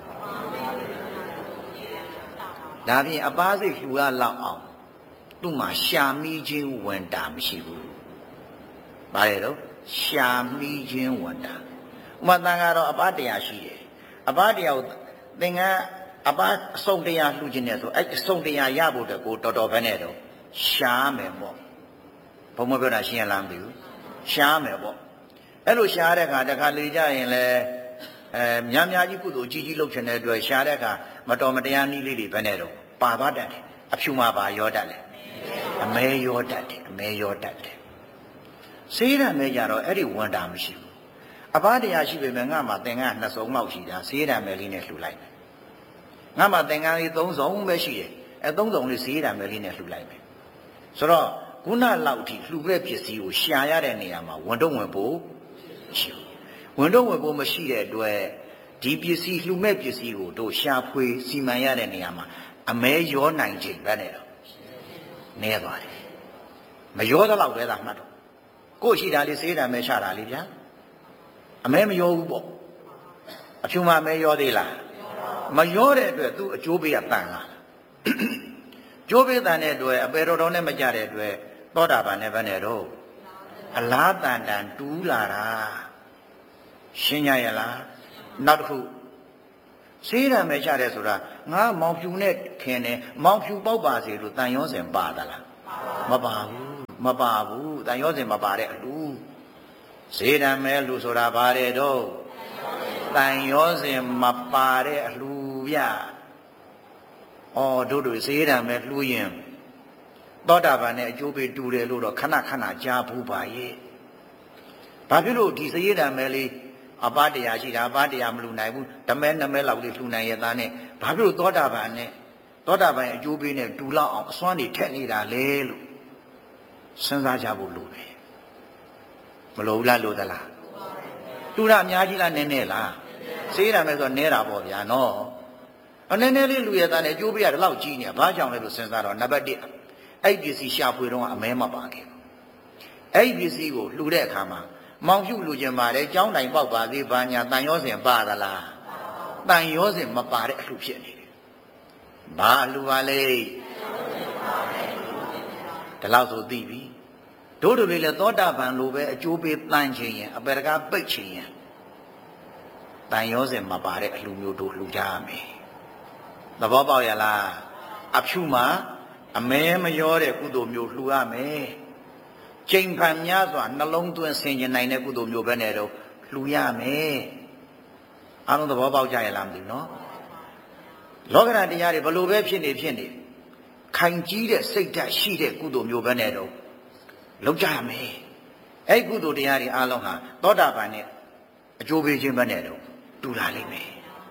ဒါဖြင့်အပားစိတ်လှူရလောက်အောင်သူ့မှာရှာမိခြင်းဝန်တာမရှိဘူး။ဘာလဲတော့ရှာမိခြင်းဝန်တာ။ဥမာတန်ကတော့အပားတရားရှိတယ်။အပားတရားကိုသင်္ကန်းအပားအစုံတရားလှူခြင်းနဲ့ဆိုအဲ့အစုံတရားရဖို့တကိုတော်တော်ပဲနဲ့တော့ရှားမယ်ပေါ့။ဘုံမပြောတာရှင်းရလားမသိဘူး။ရှားမယ်ပေါ့။အဲ့လိုရှားတဲ့အခါတခါလေကြရင်လည်းအဲများများကြီးကုသိုလ်ကြီးကြီးလုပ်ချင်တဲ့အတွက်ရှားတဲ့အခါမတော်မတရားနည်းလေးတွေပဲနဲ့တော့ပါသွားတတ်တယ်အဖြူမှာပါရောတတ်တယ်အမဲရောတတ်တယ်အမဲရောတတ်တယ်စေးရမဲကြတော့အဲ့ဒီဝန်တာမရှိဘူးအပားတရားရှိပေမဲ့ငါမှသင်္ကန်းနှစ်စုံလောက်ရှိတာစေးရမဲလေးနဲ့လှူလိုက်ငါမှသင်္ကန်းလေးသုံးစုံပဲရှိတယ်အဲသုံးစုံလေးစေးရမဲလေးနဲ့လှူလိုက်မယ်ဆိုတော့ခုနလောက်ထိလှူတဲ့ပစ္စည်းကိုရှာရတဲ့နေရာမှာဝန်တော့ဝင်ဖို့ရှိဘူးဝန်တော့ဝင်ဖို့မရှိတဲ့အတွက်ဒီပစ္စည်းလှူမဲ့ပစ္စည်းကိုတို့ရှာဖွေစီမံရတဲ့နေရာမှာအမဲရောနိုင်ခြင်းပဲနဲ့တော့နေသွားတယ်မရောတော့ပဲသာမှတ်တော့ကို့ရှိတာလေးစေးတာမဲချတာလေးဗျာအမဲမရောဘူးပေါ့အဖြူမှမဲရောသေးလားမရောတဲ့အတွက်သူ့အကျိုးပေးကတန်လာကျိုးပေးတန်တဲ့အတွက်အပေတော်တော်နဲ့မကြတဲ့အတွက်သောတာပန်နဲ့ပဲနဲ့တော့အလားတန်တန်တူးလာတာရှင်းရရလားနောက်တစ်ခုစေးရမယ်ချတယ်ဆိုတာငါမောင်ဖြူနဲ့ခင်တယ်မောင်ဖြူပေါက်ပါစေလို့တန်ရောစင်ပါသလားမပါဘူးမပါဘူးတန်ရောစင်မပါတဲ့အလူစေးရမယ်လူဆိုတာဘာတဲ့တော့တန်ရောစင်မပါတဲ့အလူဗျဩတို့တို့စေးရမယ်လှူရင်သောတာပန်နဲ့အကျိုးပေးတူတယ်လို့တော့ခဏခဏကြားဘူးပါရဲ့ဘာဖြစ်လို့ဒီစေးရမယ်လေးအပတရားရှိတာအပတရားမလူနိုင်ဘူးဓမဲနမဲလောက်လေးလှူနိုင်ရသားနဲ့ဘာဖြစ်လို့သောတာပန်နဲ့သောတာပန်အကျိုးပေးနဲ့တူလောက်အောင်အစွမ်းတွေထက်နေတာလေလို့စဉ်းစားကြဖို့လိုတယ်မလိုဘူးလားလိုသလားတူတာအများကြီးလားနည်းနည်းလားစေးရမယ်ဆိုတော့နည်းတာပေါ့ဗျာနော်အနည်းနည်းလေးလူရသားနဲ့အကျိုးပေးရတဲ့လောက်ကြီးနေဘာကြောင့်လဲလို့စဉ်းစားတော့နံပါတ်တစ်အဲ့ဒီပစ္စည်းရှာဖွေတော့အမဲမပါခဲ့ဘူးအဲ့ဒီပစ္စည်းကိုလှူတဲ့အခါမှာမောင်ဖြူလူကျင်ပါတယ်ကြောင်းတိုင်ပေါက်ပါသေးဘာညာတန်ရောစင်ပါသလားတန်ရောစင်မပါတဲ့အလှဖြစ်နေတယ်ဘာအလှပါလဲဒီလောက်ဆိုသိပြီတို့တို့လေးလည်းသောတာပန်လိုပဲအကျိုးပေးတန်ခြင်းရင်အပေတကားပိတ်ခြင်းရင်တန်ရောစင်မပါတဲ့အလှမျိုးတို့လှူကြရမယ်သဘောပေါက်ရလားအဖြူမှာအမဲမရောတဲ့ကုသိုလ်မျိုးလှူရမယ်ကျိန်ဖန်များစွာနှလုံးသွင်းဆင်ခြင်နိုင်တဲ့ကုသိုလ်မျိုးပဲနဲ့တော့လှူရမယ်အားလုံးသဘောပေါက်ကြရလားမသိဘူးနော်လောကဓာတ်တရားတွေဘလို့ပဲဖြစ်နေဖြစ်နေခိုင်ကြီးတဲ့စိတ်ဓာတ်ရှိတဲ့ကုသိုလ်မျိုးပဲနဲ့တော့လုပ်ကြရမယ်အဲ့ကုသိုလ်တရားတွေအားလုံးဟာသောတာပန်နဲ့အကျိုးပေးခြင်းပဲနဲ့တော့တူလာလိမ့်မယ်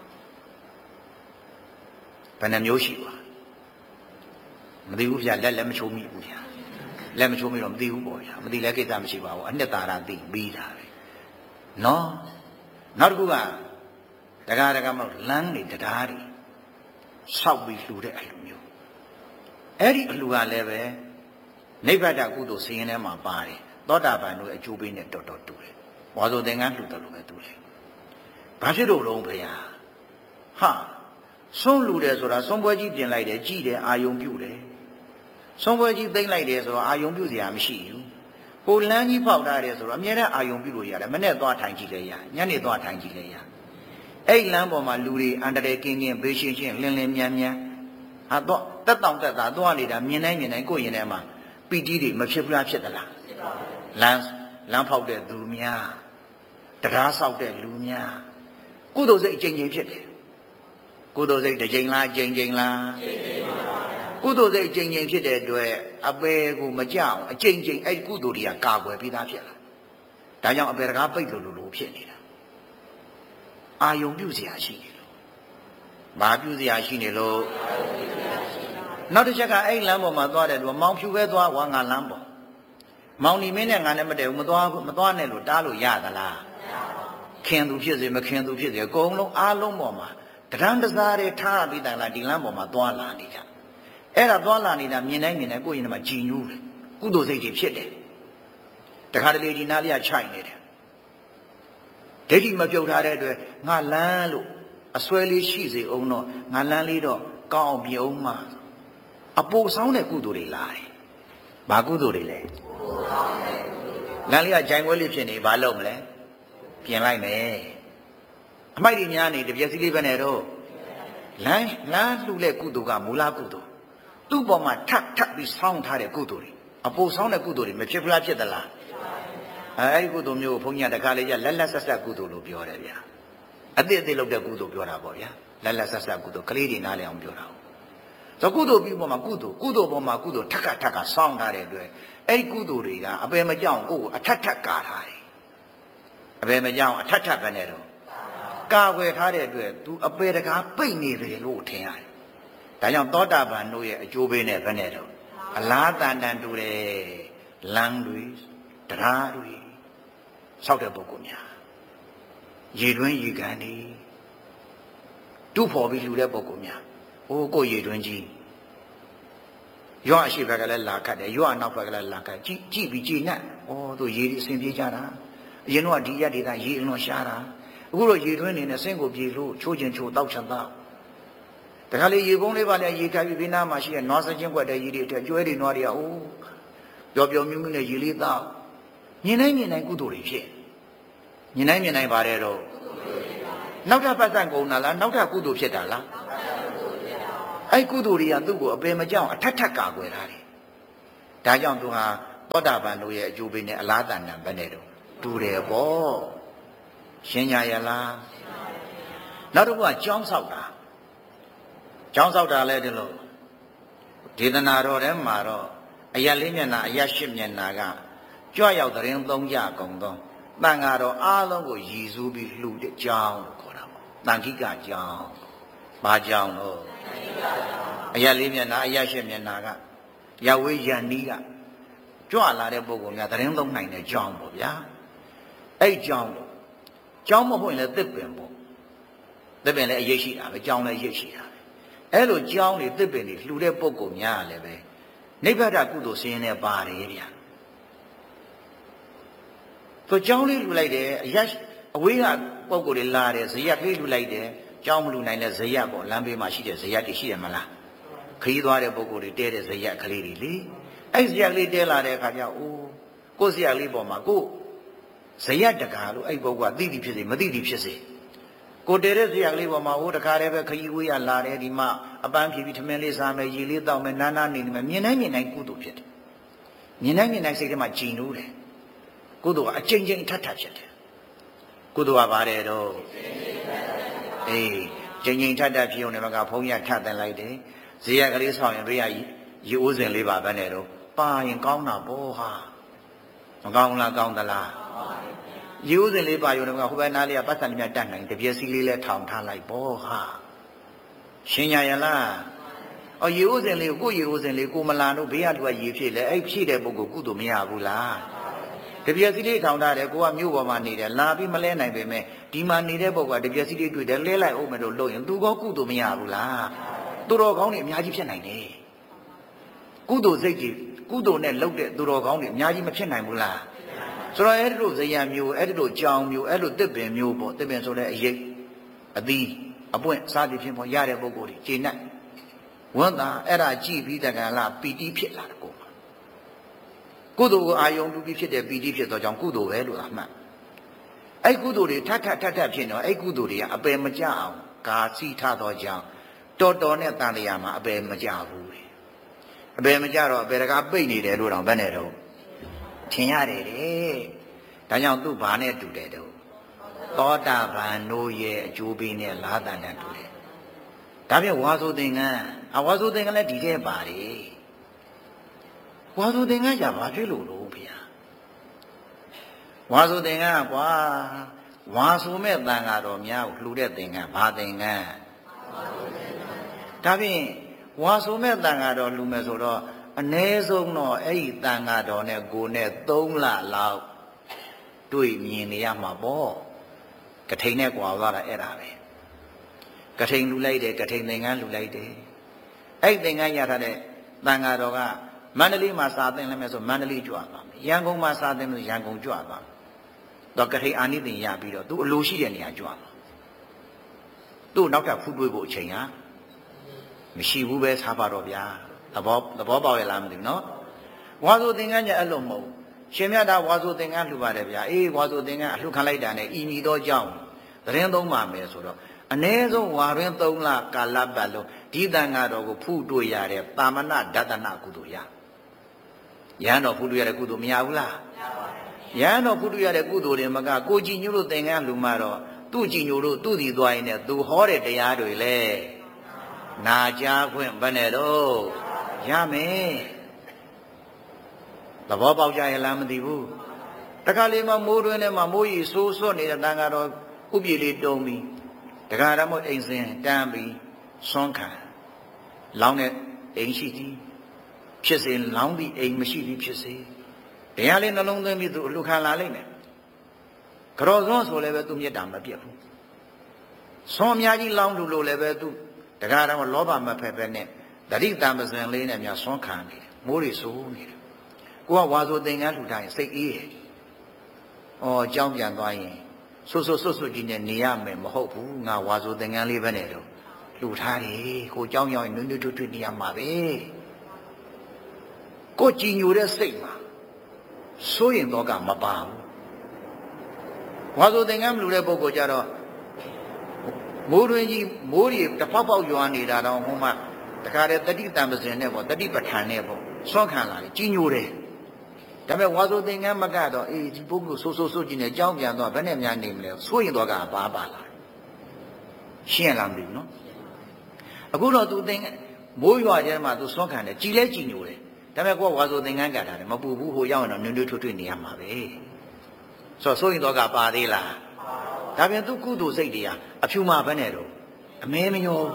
ဘယ်နှမျိုးရှိပါမသိဘူးဗျာလက်လည်းမချိုးမိဘူးဗျာလက်မချိုးမိတော့မသိဘူးပေါ့ဗျာမသိလဲကိစ္စမရှိပါဘူးအနှစ်သာရသိပြီးတာပဲနော်နောက်တစ်ခုကတကားတကားမဟုတ်လမ်းတွေတရားတွေဆောက်ပြီးလှူတဲ့အလှမျိုးအဲ့ဒီအလှကလည်းပဲနိဗ္ဗာန်ကုသိုလ်စည်ရင်ထဲမှာပါတယ်သောတာပန်တို့အကျိုးပေးနဲ့တော်တော်တူတယ်ဘောဇုသင်္ကန်းလှူတယ်လို့ပဲတူတယ်ဘာဖြစ်လို့လုံးဖေဟာဟာဆုံးလှူတယ်ဆိုတာဆုံးပွဲကြီးပြင်လိုက်တယ်ကြည်တယ်အာယုံပြုတယ်ဆုံးပွဲကြီးသိမ့်လိုက်တယ်ဆိုတော့အာယုံပြုစရာမရှိဘူးဟိုလမ်းကြီးပေါက်ထားတယ်ဆိုတော့အများနဲ့အာယုံပြုလို့ရတယ်မနဲ့သွားထိုင်ကြည့်လဲရညနေသွားထိုင်ကြည့်လဲရအဲ့လမ်းပေါ်မှာလူတွေအန္တရာယ်ကင်းကင်းဘေးရှင်းရှင်းလင်းလင်းမြန်းမြန်းဟာတော့တက်တောင်တက်တာသွားနေတာမြင်တိုင်းမြင်တိုင်းကိုယ်ရင်ထဲမှာပီတိတွေမဖြစ်ဘူးလားဖြစ်သလားလမ်းလမ်းဖောက်တဲ့သူများတရားဆောက်တဲ့လူများကုသိုလ်စိတ်အကျဉ်းချင်းဖြစ်တယ်ကုသိုလ်စိတ်တစ်ချိန်လားအကျဉ်းချင်းလားကုသိုလ်စိတ်အကျဉ်းချင်းဖြစ်တဲ့အတွက်အပေကိုမကြောက်အကျဉ်းချင်းအဲ့ကုသိုလ်တွေကကာကွယ်ပြီးသားဖြစ်လာဒါကြောင့်အပေတကားပိတ်လို့လို့ဖြစ်နေတာအာယုံပြုเสียရှိနေလို့ဘာပြုเสียရှိနေလို့နောက်တစ်ချက်ကအဲ့လမ်းပေါ်မှာသွားတယ်လို့မောင်ဖြူပဲသွားဝါငါလမ်းပေါ်မောင်နီမင်းနဲ့ငါနဲ့မတည့်ဘူးမသွားမသွားနဲ့လို့တားလို့ရသလားခင်သူဖြစ်စေမခင်သူဖြစ်စေအကုန်လုံးအားလုံးပေါ်မှာတရံတစားတွေထားပြီးတိုင်လာဒီလမ်းပေါ်မှာသွားလာနေကြအဲ့ဒါသွားလာနေတာမြင်တိုင်းမြင်တိုင်းကိုယ့်ရင်ထဲမှာကြည်ညိုးတယ်ကုသိုလ်စိတ်တွေဖြစ်တယ်တခါတလေဒီနားလေးကခြိုက်နေတယ်ဒိဋ္ဌိမပြုတ်ထားတဲ့အတွက်ငါလမ်းလို့အစွဲလေးရှိစေအောင်တော့ငါလမ်းလေးတော့ကောင်းအောင်မြုံမှာအပိုဆောင်တဲ့ကုသိုလ်တွေလာတယ်ဘာကုသိုလ်တွေလဲလမ်းလေးကဂျိုင်ပွဲလေးဖြစ်နေဘာလုပ်မလဲပြင်လိုက်မယ်အမိုက်တွေများနေတပြက်စီလေးပဲနဲ့တော့လမ်းလမ်းလှူတဲ့ကုသိုလ်ကမူလကုသိုလ်သူ့ပေါ်မှာထပ်ထပ်ပြီးဆောင်းထားတဲ့ကုသိုလ်တွေအပိုဆောင်တဲ့ကုသိုလ်တွေမဖြစ်ဘူးလားဖြစ်သလားအဲ့ဒီကုသိုလ်မျိုးကိုဘုန်းကြီးကတခါလေကျလက်လက်ဆက်ဆက်ကုသိုလ်လို့ပြောတယ်ဗျာအတိအသေးလုပ်တဲ့ကုသိုလ်ပြောတာပေါ့ဗျာလက်လက်ဆက်ဆက်ကုသိုလ်ကလေးတွေနားလည်အောင်ပြောတာဆိုကုသိုလ်ပြီးပေါ်မှာကုသိုလ်ကုသိုလ်ပေါ်မှာကုသိုလ်ထပ်ခါထပ်ခါဆောင်းထားတဲ့အတွက်အဲ့ဒီကုသိုလ်တွေကအပေမကြောက်ကိုယ်ကိုအထက်ထက်ကာထားတယ်အပေမကြောက်အထက်ထက်ပဲနဲ့တော့ကာဝယ်ထားတဲ့အတွက် तू အပေတကားပိတ်နေတယ်လို့ထင်ရတယ်ဒါကြောင့်သောတာပန်တို့ရဲ့အကျိုးပေးနဲ့ပဲနဲ့တော့အလားတန်တန်တူတယ်လမ်းတွေတရားတွေဆောက်တဲ့ပုဂ္ဂိုလ်များရေတွင်းရေကန်တွေတူဖို့ပြီးလှူတဲ့ပုဂ္ဂိုလ်များအိုးကိုရေတွင်းကြီးရွာအရှိဘက်ကလည်းလာခတ်တယ်ရွာနောက်ဘက်ကလည်းလာခတ်ကြည့်ကြည့်ပြီးကြည်နဲ့ဩသူရေတွေအစဉ်ပြေးကြတာအရင်တော့ဒီရက်ဒေသရေအလွန်ရှားတာအခုတော့ရေတွင်းနေနဲ့ဆင်းကိုပြေလို့ချိုးချင်ချိုးတောက်ချင်တောက်တခါလေရေကုန်းလေးပါလေရေခတ်ပြီးဘေးနားမှာရှိတဲ့နွားစချင်းကွက်တဲ့ရေတွေအတွက်ကျွဲတွေနွားတွေကအိုးပျော်ပျော်မြူးမြူးနဲ့ရေလေးတောက်မြင်နိုင်မြင်နိုင်ကုသိုလ်တွေဖြစ်မြင်နိုင်မြင်နိုင်ပါတယ်တော့နောက်ထပ်ပတ်စံကုန်တာလားနောက်ထပ်ကုသိုလ်ဖြစ်တာလားအဲ့ကုသိုလ်တွေကသူ့ကိုအပယ်မကြောက်အထက်ထက်ကာကွယ်ထားတယ်ဒါကြောင့်သူဟာသောတာပန်တို့ရဲ့အကျိုးပေးနဲ့အလားတန်တန်ပဲနဲ့တော့တူတယ်ပေါ့ရှင်းကြရလားနောက်တစ်ခုကကြောင်းဆောက်တာကြောင်းဆောက်တာလဲဒီလိုဒေသနာတော်ထဲမှာတော့အရက်လေးမျက်နှာအရက်ရှစ်မျက်နှာကကြွရောက်တဲ့ရင်သုံးကြကုန်သောတန်ဃာတော်အားလုံးကိုရည်စူးပြီးလှူတဲ့ကြောင်းလို့ခေါ်တာပေါ့တန်ခိကကြောင်းဘာကြောင်းလို့အရက်လေးမျက်နှာအရက်ရှစ်မျက်နှာကရဝေးရန်နီးကကြွလာတဲ့ပုဂ္ဂိုလ်များတဲ့ရင်သုံးနိုင်တဲ့ကြောင်းပေါ့ဗျာအဲ့ကြောင်းလို့ကြောင်းမဟုတ်ရင်လည်းသစ်ပင်ပေါ့သစ်ပင်လည်းအရေးရှိတာပဲကြောင်းလည်းအရေးရှိတာပဲအဲ့လိုကြောင်းတွေသစ်ပင်တွေလှူတဲ့ပုဂ္ဂိုလ်များလည်းပဲနိဗ္ဗာန်ကုသိုလ်ဆင်းရဲနဲ့ပါတယ်ဗျာဆိုကြောင်းလေးလှူလိုက်တယ်အရက်အဝေးကပုဂ္ဂိုလ်တွေလာတယ်ဇယက်ကလေးလှူလိုက်တယ်ကြောင်းမလှူနိုင်တဲ့ဇယက်ပေါ့လမ်းဘေးမှာရှိတဲ့ဇယက်တွေရှိတယ်မလားခရီးသွားတဲ့ပုဂ္ဂိုလ်တွေတဲတဲ့ဇယက်ကလေးတွေလေအဲ့ဇယက်ကလေးတဲလာတဲ့အခါကျအိုးကိုယ်ဇယက်လေးပေါ်မှာကိုဇယက်တကာလို့အဲ့ပုဂ္ဂိုလ်ကသိသိဖြစ်စေမသိသိဖြစ်စေကိုတဲတဲ့ဇယက်ကလေးပေါ်မှာဟိုတခါတည်းပဲခရီးဝေးရလာတယ်ဒီမှာအပန်းဖြီးပြီးထမင်းလေးစားမယ်ရေလေးတောက်မယ်နားနားနေနေမယ်မြင်တိုင်းမြင်တိုင်းကုသိုလ်ဖြစ်တယ်မြင်တိုင်းမြင်တိုင်းစိတ်ထဲမှာကြည်နိုးတယ်ကုသိုလ်ကအကျဉ်းချင်းထပ်ထပ်ဖြစ်တယ်ကုသိုလ်ကပါတယ်တော့အေးကျဉ်းချင်းထပ်ထပ်ဖြစ်ုံနဲ့မကဘုန်းကြီးထပ်တင်လိုက်တယ်ဇေယကလေးဆောင်ရင်ဘေးကရေအိုးစင်လေးပါပဲနဲ့တော့ပါရင်ကောင်းတာပေါ့ဟာမကောင်းလားကောင်းသလားရေအိုးစင်လေးပါရုံနဲ့ကဟိုဘက်နားလေးကပတ်စံလေးများတတ်နိုင်တပြည့်စီလေးလဲထောင်ထားလိုက်ပေါ့ဟာရှင်းရရလားအော်ရေအိုးစင်လေးကိုကိုရေအိုးစင်လေးကိုမလာတော့ဘေးကလူကရေဖြစ်လဲအဲ့ဖြည့်တဲ့ပုဂ္ဂိုလ်ကုသိုလ်မရဘူးလားတပြည့်စီလေးထောင်ထားတယ်ကိုကမြို့ပေါ်မှာနေတယ်လာပြီးမလဲနိုင်ပေမဲ့ဒီမှာနေတဲ့ပုဂ္ဂိုလ်ကတပြည့်စီလေးတွေ့တယ်လဲလိုက်အောင်မလို့လို့ရင်သူကကုသိုလ်မရဘူးလားသူတော်ကောင်းတွေအများကြီးဖြစ်နိုင်တယ်ကုသိုလ်စိတ်ကြီးကုသိုလ်နဲ့လှုပ်တဲ့သူတော်ကောင်းတွေအများကြီးမဖြစ်နိုင်ဘူးလားဆိုတော့အဲ့ဒီလိုဇယံမျိုးအဲ့ဒီလိုကြောင်မျိုးအဲ့လိုတစ်ပင်မျိုးပေါ့တစ်ပင်ဆိုတဲ့အရေးအသီးအပွင့်စားသည်ဖြင့်ပေါ့ရတဲ့ပုဂ္ဂိုလ်တွေကျေနပ်ဝန္တာအဲ့ဒါကြည့်ပြီးတကယ်လားပီတိဖြစ်လာတယ်ကိုကုသိုလ်ကိုအာယုံပြုပြီးဖြစ်တဲ့ပီတိဖြစ်သောကြောင့်ကုသိုလ်ပဲလို့အမှန်အဲ့ကုသိုလ်တွေထပ်ထပ်ထပ်ထပ်ဖြစ်တော့အဲ့ကုသိုလ်တွေကအပယ်မကြအောင်ကာစီထားသောကြောင့်တော်တော်နဲ့တန်တရားမှာအပယ်မကြဘူးအပယ်မကြတော့အပယ်တကားပိတ်နေတယ်လို့တော့ဘယ်နဲ့တော့ထင်ရတယ်တဲ့ဒါကြောင့်သူ့ဘာနဲ့တူတယ်တော့သောတာပန်တို့ရဲ့အကျိုးပေးနဲ့လာတန်တန်တူတယ်ဒါပြဝါဆိုသင်္ကန်းအဝါဆိုသင်္ကန်းလည်းဒီထဲပါတယ်ဝါဆိုသင်္ကန်းကြဘာဖြစ်လို့လို့ဗျာဝါဆိုသင်္ကန်းကွာဝါဆိုမဲ့တန်ဃာတော်များကိုလှူတဲ့သင်္ကန်းဘာသင်္ကန်းဒါဖြင့်ဝါဆိုမဲ့တန်ဃာတော်လှူမယ်ဆိုတော့အ ਨੇ ဆုံးတော့အဲ့ဒီတန်ဃာတော်နဲ့ကိုနဲ့သုံးလလောက်တွေ့မြင်နေရမှာပေါ့ကထိန်နဲ့ကွာသွားတာအဲ့ဒါပဲကထိန်လှူလိုက်တယ်ကထိန်သင်္ကန်းလှူလိုက်တယ်အဲ့သင်္ကန်းရထားတဲ့တန်ဃာတော်ကမန္တလေးမှာစာသင်လိုက်မယ်ဆိုမန္တလေးကြွသွားမယ်ရန်ကုန်မှာစာသင်လို့ရန်ကုန်ကြွသွားမယ်တော့ကထိန်အာနိသင်ရပြီးတော့သူအလိုရှိတဲ့နေရာကြွသွားသူ့နောက်ထပ်ဖူးတွေးဖို့အချိန်ဟာမရှိဘူးပဲစားပါတော့ဗျာသဘောသဘောပေါက်ရလားမသိဘူးနော်ဝါဆိုသင်္ကန်းကြအဲ့လိုမဟုတ်ရှင်မြတ်တာဝါဆိုသင်္ကန်းလှူပါတယ်ဗျာအေးဝါဆိုသင်္ကန်းအလှခံလိုက်တာနဲ့ဤမီသောကြောင့်သတင်းသုံးပါမယ်ဆိုတော့အ ਨੇ ဆုံးဝါရင်းသုံးလကာလပတ်လုံးဒီတန်ဃာတော်ကိုဖူးတွေ့ရတဲ့တာမဏဒသနကုသိုလ်ရရဟန်းတော်ဖူးတွေ့ရတဲ့ကုသိုလ်မရဘူးလားမရပါဘူးရဟန်းတော်ဖူးတွေ့ရတဲ့ကုသိုလ်တွေမကကိုကြည်ညို့လို့သင်္ကန်းလှူမှတော့သူ့ကြည်ညို့လို့သူ့စီသွားရင်လည်းသူဟောတဲ့တရားတွေလေနာကြားခွင့်ဘယ်နဲ့တော့ရမယ်သဘောပေါက်ကြရလားမသိဘူးတခါလေးမှမိုးတွင်းထဲမှာမိုးရီဆိုးစွတ်နေတဲ့တန်ဃာတော်ဥပြေလေးတုံးပြီးတခါတည်းမို့အိမ်စင်တန်းပြီးဆွမ်းခံလောင်းတဲ့အိမ်ရှိသည်ဖြစ်စေလောင်းပြီးအိမ်မရှိသည်ဖြစ်စေတရားလေးနှလုံးသွင်းပြီးသူအလှခံလာလိမ့်မယ်ကြော်စွန်းဆိုလည်းပဲသူမြတ်တာမပြတ်ဘူးဆွမ်းအများကြီးလောင်းလို့လို့လည်းပဲသူတခါတော့လောဘမဖက်ပဲနဲ့တတိတံပစံလေးနဲ့များဆွမ်းခံနေတယ်မိုးတွေဆိုးနေတယ်ကိုကဝါဆိုသင်္ကန်းလှူထားရင်စိတ်အေးတယ်ဩအကြောင်းပြန်သွားရင်ဆွဆွဆွဆွကြီးနဲ့နေရမယ်မဟုတ်ဘူးငါဝါဆိုသင်္ကန်းလေးပဲနဲ့တော့လှူထားတယ်ကိုเจ้าရောက်ရင်နွနွထွတ်ထွတ်နေရမှာပဲကိုကြည်ညိုတဲ့စိတ်မှာစိုးရင်တော့ကမပါဘူးဝါဆိုသင်္ကန်းမလှူတဲ့ပုဂ္ဂိုလ်ကြတော့မိုးတွင်ကြီးမိုးရီတစ်ပေါက်ပေါက်ရွာနေတာတော့ဟိုမှာတခါတည်းတတိတံပစင်နဲ့ပေါ့တတိပဋ္ဌာန်နဲ့ပေါ့ဆွမ်းခံလာတယ်ကြီးညိုတယ်ဒါပေမဲ့ဝါဆိုသင်္ကန်းမကတော့အေးဒီပုဂ္ဂိုလ်ဆိုးဆိုးဆိုးကြီးနဲ့ကြောင်းပြန်တော့ဘယ်နဲ့များနေမလဲဆိုရင်တော့ကပါပါလာရှင်းလားမသိဘူးနော်အခုတော့သူသင်မိုးရွာကျဲမှာသူဆွမ်းခံတယ်ကြည်လဲကြည်ညိုတယ်ဒါပေမဲ့ကိုကဝါဆိုသင်္ကန်းကတာတယ်မပူဘူးဟိုရောက်ရင်တော့နွန်းနွန်းထွတ်ထွတ်နေရမှာပဲဆိုတော့ဆိုရင်တော့ကပါသေးလားဒါပြန်သူကုသိုလ်စိတ်တွေဟာအဖြူမှာပဲနဲ့တော့အမဲမရော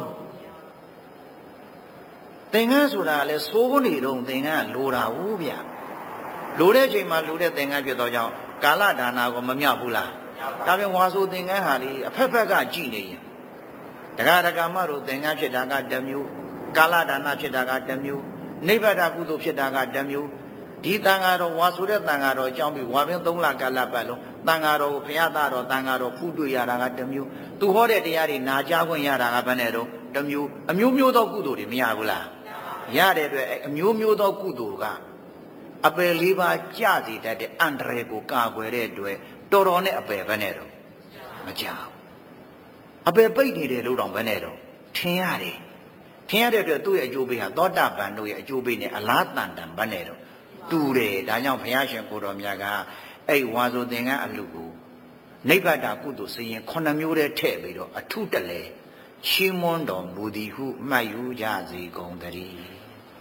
သင်္ကန်းဆိုတာလဲစိုးနေတော့သင်္ကန်းလိုတာဟုတ်ဗျလိုတဲ့အချိန်မှာလိုတဲ့သင်္ကန်းဖြစ်တော့ကြောင့်ကာလဒါနာကိုမမြောက်ဘူးလားဒါပြန်ဝါဆိုသင်္ကန်းဟာလေအဖက်ဖက်ကကြည်နေရင်တက္ကရာကမတို့သင်္ကန်းဖြစ်တာကတစ်မျိုးကာလဒါနာဖြစ်တာကတစ်မျိုးနိဗ္ဗာန်ကုသိုလ်ဖြစ်တာကတစ်မျိုးဒီတန်ဃာတော်ဝါဆိုတဲ့တန်ဃာတော်အကြောင်းပြီးဝါပင်သုံးလကာလပတ်လုံးတန်ဃာတော်ကိုဘုရားသားတော်တန်ဃာတော်ဖူးတွေ့ရတာကတစ်မျိုးသူဟောတဲ့တရားတွေနာကြားခွင့်ရတာကဘယ်နဲ့တော့တစ်မျိုးအမျိုးမျိုးသောကုသိုလ်တွေမရဘူးလားရတဲ့အတွက်အမျိုးမျိုးသောကုသိုလ်ကအပယ်လေးပါးကြစေတတ်တဲ့အန္တရာယ်ကိုကာကွယ်တဲ့အတွက်တော်တော်နဲ့အပယ်ပဲနဲ့တော့မကြောက်အပယ်ပိတ်နေတယ်လို့တော့ဘယ်နဲ့တော့ထင်ရတယ်ထင်ရတဲ့အတွက်သူ့ရဲ့အကျိုးပေးဟာသောတာပန်တို့ရဲ့အကျိုးပေးနဲ့အလားတန်တန်ဘယ်နဲ့တော့တူတယ်ဒါကြောင့်ဘုရားရှင်ကိုတော်မြတ်ကအဲ့ဝါဆိုသင်္ကန်းအလူကိုနိဗ္ဗာန်ကုသိုလ်စရင်ခုနှစ်မျိုးတည်းထည့်ပြီးတော့အထုတလဲရှင်းမွန်းတော်မူသည်ဟုမှတ်ယူကြစေကုန်သတည်း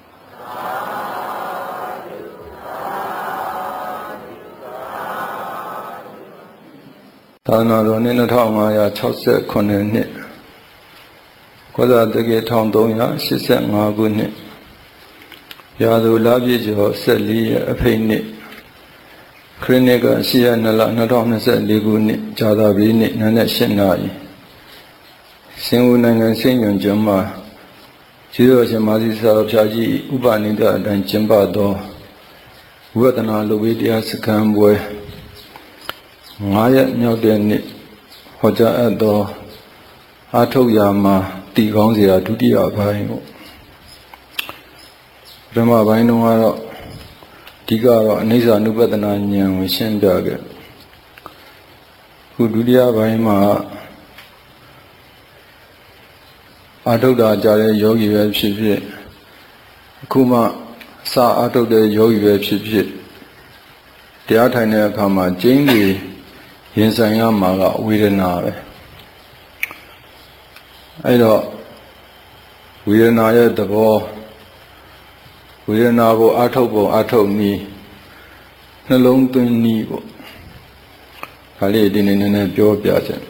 သာနာတော်နှစ်နှစ်ထောင်ငါးရာ၆ခုနှစ်ကောဇာတက္ကထောင်သုံးရာ၈၅ခုနှစ်ရာသူလပြည့်ကျော်၁၄ရက်အဖိတ်နှစ်ခရစ်နှစ်က၈ရက်၂လ၂၀၂၄ခုနှစ်ဇာတာပတိနှစ်နံနက်၈နာရီစင်ဦးနိုင်ငံစင်ညွန်ကျွန်းမှာကျေးဇူးတော်ရှင်မာသီစာတော်ဖျားကြီးဥပနိဒအတိုင်းကျင်းပသောဝိပဿနာလုပ်ပြီးတရားစခန်းပွဲငါးရက်မြောက်တဲ့နေ့ဟောကြားအပ်သောအာထုတ်ရာမှာတည်ကောင်းစရာဒုတိယပိုင်းပေါ့ပထမပိုင်းတုန်းကတော့အဓိကတော့အနိစ္စ ानु ပဒနာဉာဏ်ကိုရှင်းပြခဲ့ခုဒုတိယပိုင်းမှာအာထုတ်တာကြားတဲ့ယောဂီပဲဖြစ်ဖြစ်အခုမှစာအာထုတ်တဲ့ယောဂီပဲဖြစ်ဖြစ်တရားထိုင်တဲ့အခါမှာကျင်းတွေရင်ဆိုင်ရမှာကဝေဒနာပဲအဲ့တော့ဝေဒနာရဲ့သဘောဝေဒနာကိုအာထုတ်ပုံအာထုတ်နည်းနှလုံးသွင်းနည်းပေါ့ဒါလေးဒီနေ့နည်းနည်းပြောပြချင်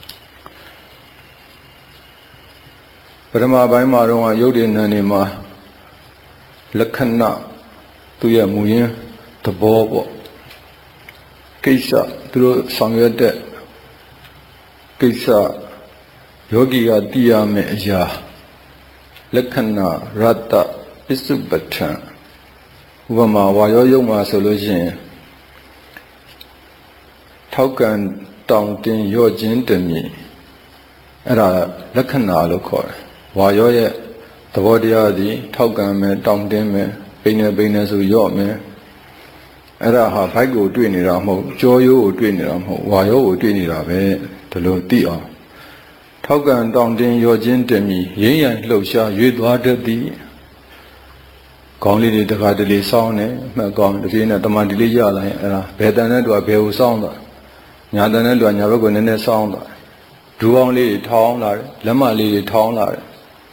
ပထမပိုင်းမှာတော့ရုပ်တည်နံနေမှာလက္ခဏာသူရဲ့မူရင်းသဘောပေါ့ကိစ္စသူတို့ဆောင်ရွက်တဲ့ကိစ္စယောဂီကသိရမယ့်အရာလက္ခဏာရတ္တပစ္စုပ္ပထံဥပမာဝါရောယုံမှာဆိုလို့ရှိရင်ထောက်ကန်တောင်းတင်ရော့ခြင်းတမီအဲ့ဒါလက္ခဏာလို့ခေါ်တယ်ဝါရောရဲ့သဘောတရားသည်ထောက်ကန်မယ်တောင်းတင်းမယ်ပိနေပိနေဆိုရော့မယ်အဲ့ဒါဟာဘိုက်ကိုတွေ့နေတာမဟုတ်ကြောရိုးကိုတွေ့နေတာမဟုတ်ဝါရောကိုတွေ့နေတာပဲဒီလိုသိအောင်ထောက်ကန်တောင်းတင်းရောခြင်းတမီရင်းရန်လှုပ်ရှားရွေ့သွားတတ်သည်ကောင်းလေးတွေတခါတလေစောင်းတယ်မှတ်ကောင်းတစ်ပြေးနဲ့တမန်ဒီလေးရလာရင်အဲ့ဒါဘယ်တန်တဲ့တူကဘယ်ကိုစောင်းသွားညာတန်တဲ့တူကညာဘက်ကိုနည်းနည်းစောင်းသွားဒူအောင်လေးတွေထောင်းလာတယ်လက်မလေးတွေထောင်းလာတယ်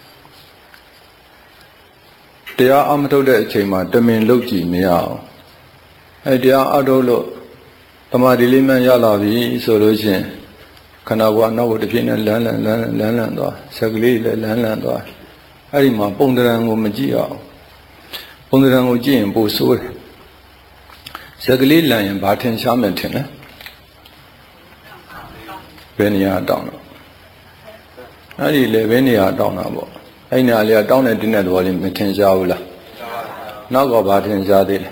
တရားအမထုတ်တဲ့အချိန်မှာတမင်လုတ်ကြည့်မရအောင်အဲတရားအထုတ်လို့တမန်ဒီလေးမှရလာပြီဆိုလို့ရှိရင်ခန္ဓာကိုယ်နောက်ကိုတစ်ပြေးနဲ့လန်းလန်းလန်းလန်းလန်းသွားဆက်ကလေးလည်းလန်းလန်းသွားအဲ့ဒီမှာပုံတရံကိုမကြည့်အောင်ပုံစံကိုကြည့်ရင်ပိုဆိုးတယ်စက်ကလေးလန်ရင်ဘာထင်ရှားမယ်ထင်လဲဘယ်နေရာတောင်းတော့အဲ့ဒီလေဘယ်နေရာတောင်းတာပေါ့အဲ့နေရာလေးကတောင်းတဲ့တင်းတဲ့သဘောလေးမထင်ရှားဘူးလားနောက်ကဘာထင်ရှားသေးလဲ